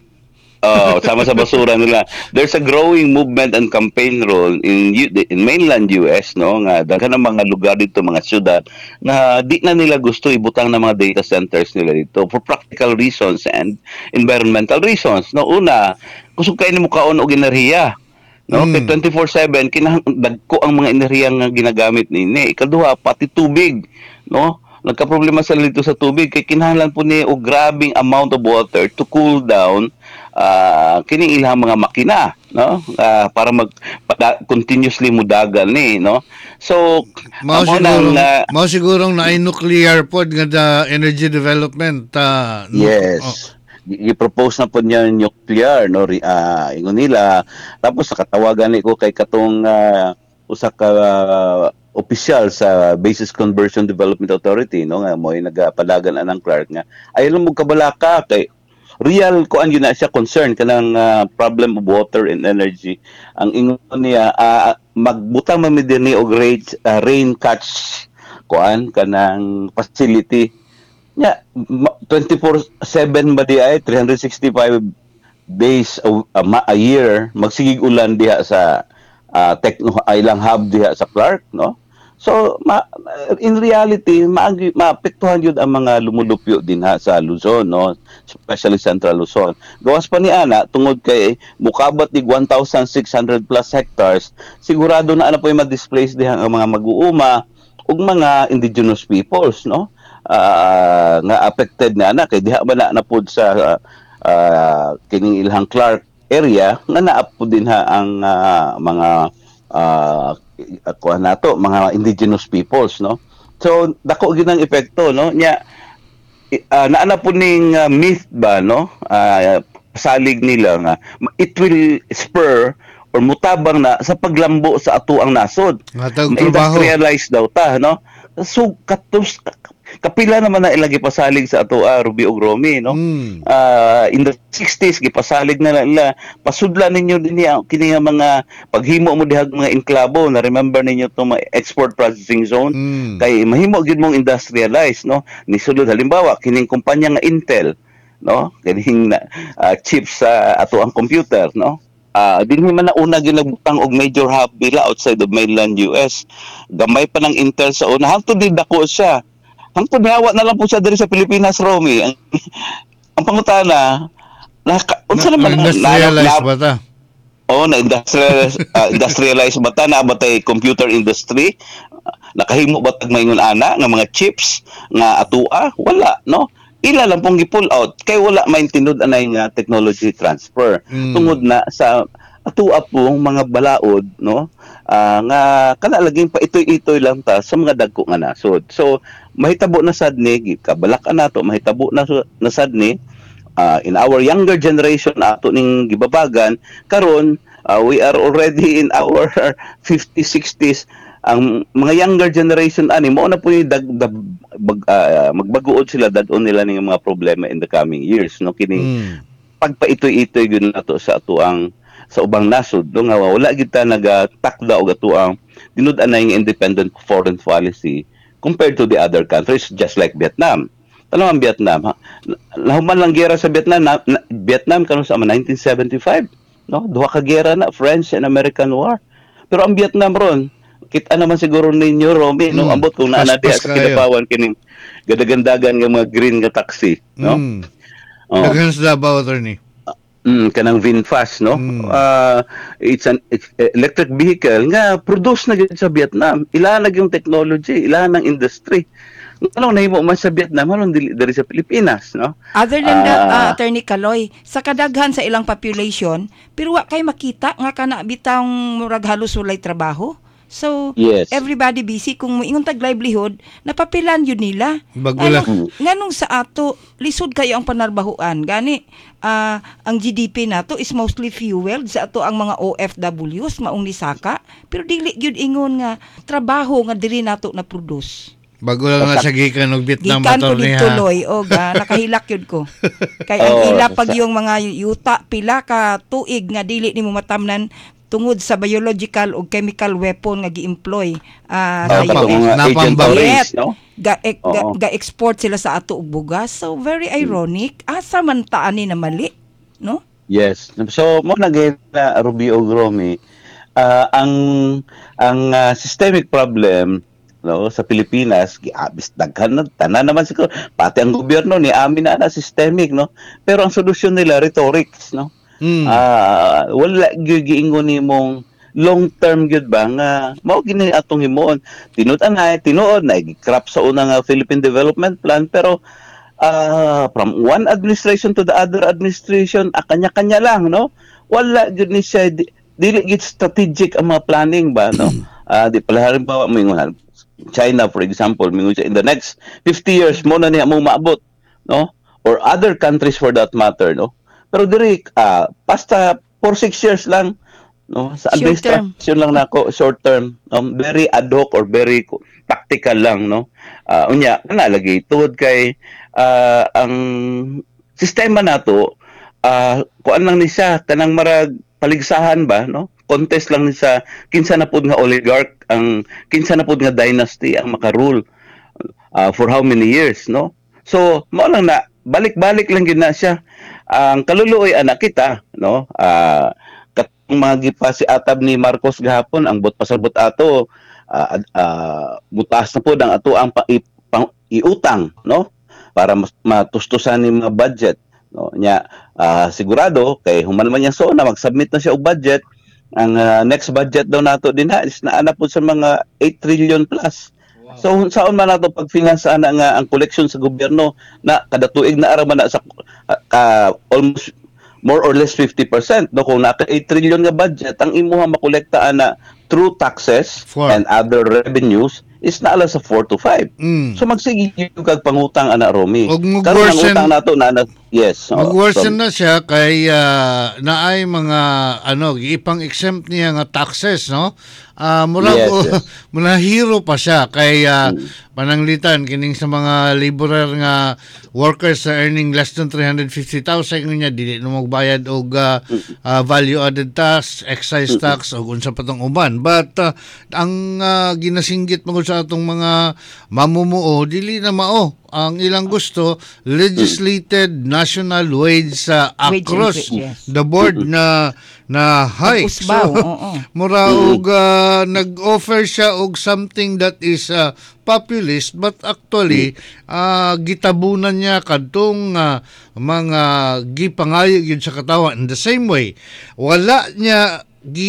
Oh, sama sa basura nila. There's a growing movement and campaign role in in mainland U S, no, nga daghan ng mga lugar dito, mga syudad na di na nila gusto ibutang ng mga data centers nila dito for practical reasons and environmental reasons. No, una, kusog kay nimo kaon og enerhiya. No, mm. kay twenty-four seven kinahanglan ang mga enerhiya nga ginagamit nini. Ikaduha, pati tubig, no? Nagka-problema sa dito sa tubig kay kinahanglan po ni og grabing amount of water to cool down uh, kining ilang mga makina, no, uh, para mag pada, continuously mudagan ni, no. So mao siguro uh, mao sigurong na ay nuclear pod nga the energy development uh, no? Yes. Oh. I-propose na po niya nuclear, no, uh, ingon nila. Tapos nakatawagan ko kay katong uh, usa ka uh, opisyal sa Basis Conversion Development Authority, no, nga mo ay nagapalagan anang Clark nga ayon mo kabalaka kay real ko an yun na siya concern kanang uh, problem of water and energy. Ang ingon niya uh, magbutang man dinhi og rain, uh, rain catch kuan kanang facility nya twenty-four seven ba di ay three hundred sixty-five days a, a, a year magsigig ulan diha sa uh, techno ilang hub diha sa Clark, no. So ma, in reality maagi maapektuhan yun ang mga lumulupyo din ha sa Luzon, no, especially Central Luzon. Gawas pa ni ana tungod kay mukabat ni one thousand six hundred plus hectares, sigurado na ana po ma-displace diha ang mga mag-uuma ug mga indigenous peoples, no, uh, nga affected na ana kay diha man na napud sa uh, uh, kining ilhang Clark area nga naa po din ha ang uh, mga uh, kuha nato mga indigenous peoples, no. So dako gyud ang epekto, no, nya uh, naana po ning uh, myth ba, no, uh, salig nila nga it will spur or mutabang na sa paglambo sa ato ang nasod. Industrialize daw ta, no. So katus kapila naman na ilagi pasalig sa ato ah, Ruby ug Romy, no. Mm. Uh, in the sixties gipasalig na nila pasudlan ninyo dinhi kini nga mga paghimo mo dihag mga enklabo na remember ninyo to mga export processing zone. Mm. Kay mahimo gid mong industrialize, no. Nisulod halimbawa kining kumpanya nga Intel, no, kining uh, chips sa uh, ato ang computer, no. Uh, dinhi man na una ginagbutang og major hub nila outside of mainland U S. Gamay pa ng Intel sa una hangtod di dako siya. Ang paghawa na lang po siya diri sa Pilipinas, Romy. Ang, ang pangutana, na, unsa naman na, industrialize ba ta? Oo, na industrialize, uh, industrialize ba ta? Na ba tay computer industry? Nakahimo ba tag maingon ana nga mga chips nga atua? Wala, no? Ila lang pong gi-pull out kay wala maintinud anay nga technology transfer. Mm. Tungod na sa atua pong mga balaod, no, uh, nga kana laging pa itoy-itoy lang ta sa mga dagko nga nasod. So mahitabo na sad ni kabalak-an nato mahitabo na na sad ni uh, in our younger generation ato ning gibabagan karon uh, we are already in our fifties sixties. Ang mga younger generation ani mo na po ni dag, dag bag, uh, magbaguod sila dadon nila ning mga problema in the coming years, no, kining mm. pagpaitoy-itoy gyud nato sa ato ang sa ubang nasod, no, nga wala gid ta nagatakda og ato ang tinud-anay nga independent foreign policy compared to the other countries just like Vietnam. Tanong ang Vietnam, ha? Nahuman lang gera sa Vietnam, na, na, Vietnam karon sa nineteen seventy-five, no? Duha ka gera na, French and American War. Pero ang Vietnam ron, kita naman siguro ninyo, Romy, no, mm, ambot kung naana diha sa kinapawan kining gadagandagan nga mga green nga taxi, no? Mm. Oh. Dagan sa Davao, attorney. Mm, kanang VinFast, no? Mm. Uh, it's an electric vehicle nga produce na gyud sa Vietnam. Ila na yung technology, ila ng industry. Ano nahimo man sa Vietnam, ano dili diri sa Pilipinas, no? Other than uh, that, uh, Attorney Kaloy, sa kadaghan sa ilang population, pero wa kay makita nga kana bitang murag halos walay trabaho. So, yes. Everybody busy. Kung ingon tag livelihood, napapilan yun nila. Bagula. Ano, nganong sa ato, lisod kayo ang panarbahuan. Gani, uh, ang G D P nato is mostly fueled sa ato ang mga O F Ws, maong nisaka. Pero dili yun ingon nga, trabaho nga dili nato na produce. Bago lang nga sa gikan og Vietnam gikan ko din tuloy o ga nakahilak yun ko kay ang oh, ila pag yung mga yuta pila ka tuig nga dili nimo matamnan tungod sa biological o chemical weapon nga gi-employ uh, sa uh, U S napambayet, no? Ga, e, ga, ga-export sila sa ato og bugas. So very ironic, asa man ta ani na mali, no? Yes. So mo nagay na Ruby og Romy, uh, ang ang uh, systemic problem, no, sa Pilipinas giabis daghan na tanan naman siguro pati ang gobyerno ni amin na na systemic, no, pero ang solusyon nila rhetorics, no. Mm. Uh, wala gyud giingon nimong long term gyud ba nga mao gini atong himuon tinud anay tinuod na gi-crop sa una nga Philippine Development Plan pero uh, from one administration to the other administration, ah, kanya-kanya lang, no? Wala yun ni siya, di, dili gid strategic ang mga planning ba, no? Uh, di pala halimbawa, mingon China, for example, mingon in the next fifty years, mo na niya mong maabot, no? Or other countries for that matter, no? Pero diri, uh, basta for six years lang, no? Sa administration lang nako, short term, um, very ad hoc or very tactical lang, no? Uh, unya, nalagay tuod kay uh, ang sistema nato, uh, kuan lang ni siya, kanang marag paligsahan ba, no? Contest lang ni sa kinsa na pud nga oligarch, ang kinsa na pud nga dynasty ang makarule uh, for how many years, no? So, mo lang na balik-balik lang gid na siya. Ang kaluluoy anak kita, no? Ah, uh, katong mga gipa si atab ni Marcos gahapon, ang bot pasabot ato, uh, uh, butas na pud ang ato ang pa, i, pang, iutang, no? Para mas, matustusan ni mga budget, no? Nya uh, sigurado kay human man niya so na mag-submit na siya og budget. Ang uh, next budget daw nato din ha is naana po sa mga eight trillion plus. Wow. So saon man nato pagfinansa na nga ang collection sa gobyerno na kada tuig na ara man na sa uh, uh, almost more or less fifty percent, no? Kung naka eight trillion nga budget ang imuha makolekta na through taxes Four. and other revenues is na ala sa four to five. Mm. So magsige yung kag pangutang ana Romy. Karon ang utang nato na, na yes. Mag-worsen oh, na siya kay uh, naay mga ano ipang exempt niya nga taxes, no? Ah, uh, mura yes, ko yes. muna hero pa siya kay uh, mm. pananglitan kining sa mga laborer nga workers sa earning less than three hundred fifty thousand nya dili na magbayad og uh, uh, value added tax, excise tax o unsa pa tong uban. But uh, ang uh, ginasinggit mo sa atong mga mamumuo dili na mao ang ilang gusto legislated national wage sa uh, across yes. the board na na hike. So, mura og uh, nag-offer siya og something that is uh, populist but actually uh, gitabunan niya kadtong uh, mga gipangayo gyud sa katawa. In the same way, wala niya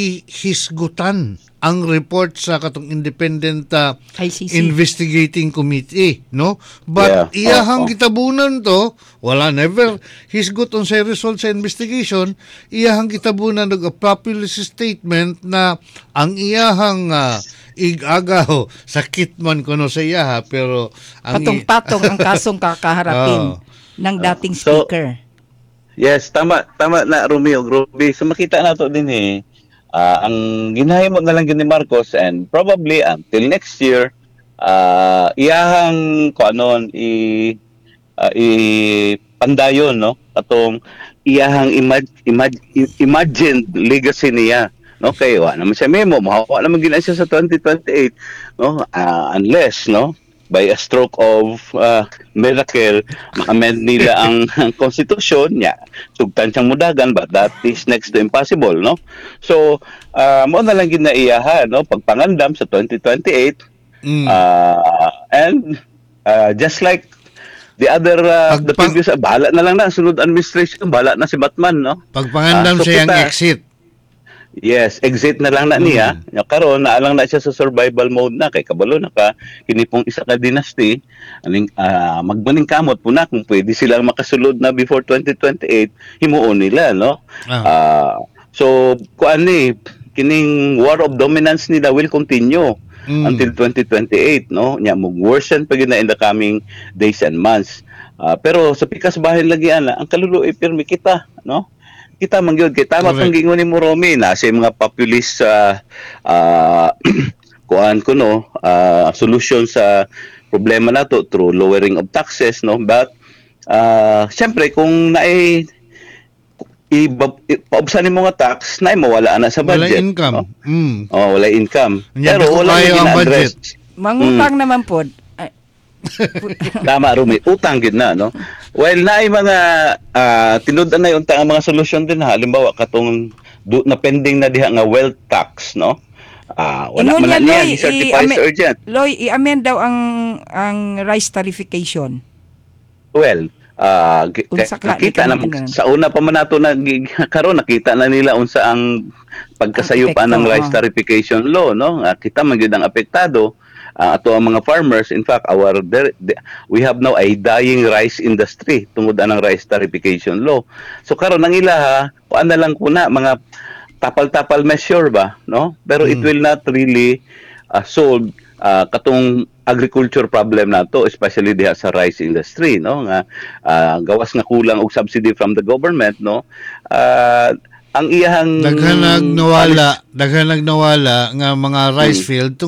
gihisgutan ang report sa katong independent uh, investigating committee, no? But yeah. iyahang oh, oh. gitabunan to, wala never hisgot on sa result sa investigation, iyahang gitabunan og a populist statement na ang iyahang uh, igagaw sakit man kuno sa iyaha pero ang patong-patong ang kasong kakaharapin oh. ng dating speaker. So, yes, tama tama na Romeo, Grobe. So makita nato din eh Uh, ang ginahimo na lang ni Marcos and probably until next year uh, iyahang kuanon i uh, i pandayon no atong iyahang imag, imag, imagine legacy niya no kay wa naman siya memo mahawa naman gina siya sa twenty twenty-eight no uh, unless no by a stroke of uh, miracle, ma-amend nila ang, ang konstitusyon niya. Sugtan siyang mudagan, but that is next to impossible, no? So, uh, mo na lang ginaiyahan, no? Pagpangandam sa twenty twenty-eight, mm. uh, and uh, just like the other, uh, Pagpang- the previous, uh, bahala na lang na, sunod administration, bahala na si Batman, no? Pagpangandam uh, so siyang exit. Yes, exit na lang na niya. Mm. Karon na lang na siya sa survival mode na kay kabalo naka kini pong isa ka dynasty aning uh, magmaning kamot po na kung pwede silang makasulod na before twenty twenty-eight himuon nila no. Ah. Uh, so kuan ni kining war of dominance nila will continue mm. until twenty twenty-eight no. Nya mo worsen pa gyud na in the coming days and months. Uh, pero sa pikas bahin lagi ana ang kaluluoy pirmi kita no. Kita mangyod kay tama pang gingon ni Romy na sa mga populist uh, uh, kuan ko no uh, solution sa problema nato through lowering of taxes no but uh, syempre kung naay ipaubsan mo nga tax naay mawala na sa budget wala income no? mm. oh wala income Yan pero wala ang budget mangutang mm. naman pod. Tama Rumi, utang gid na no. Well naay mga uh, tinud-an na untang mga solusyon din ha. Halimbawa katong do, na pending na diha nga wealth tax no. Ah uh, wala man niya i-certify sa urgent. Loy, i-amend daw ang ang rice tarification. Well, uh, nakita na sa una pa man nato na karon nakita na nila unsa ang pagkasayupan ng rice tarification law no. Uh, kita man gyud ang apektado. uh, ato ang mga farmers, in fact our there, we have now a dying rice industry tungod anang rice tarification law. So karon ang ilaha kuan na lang kuna mga tapal-tapal measure ba, no? Pero mm. it will not really uh, solve uh, katong agriculture problem nato, especially diha sa rice industry, no? Nga uh, gawas nga kulang og subsidy from the government, no? Uh, ang iyahang daghan nagnawala, daghan nagnawala nga mga rice field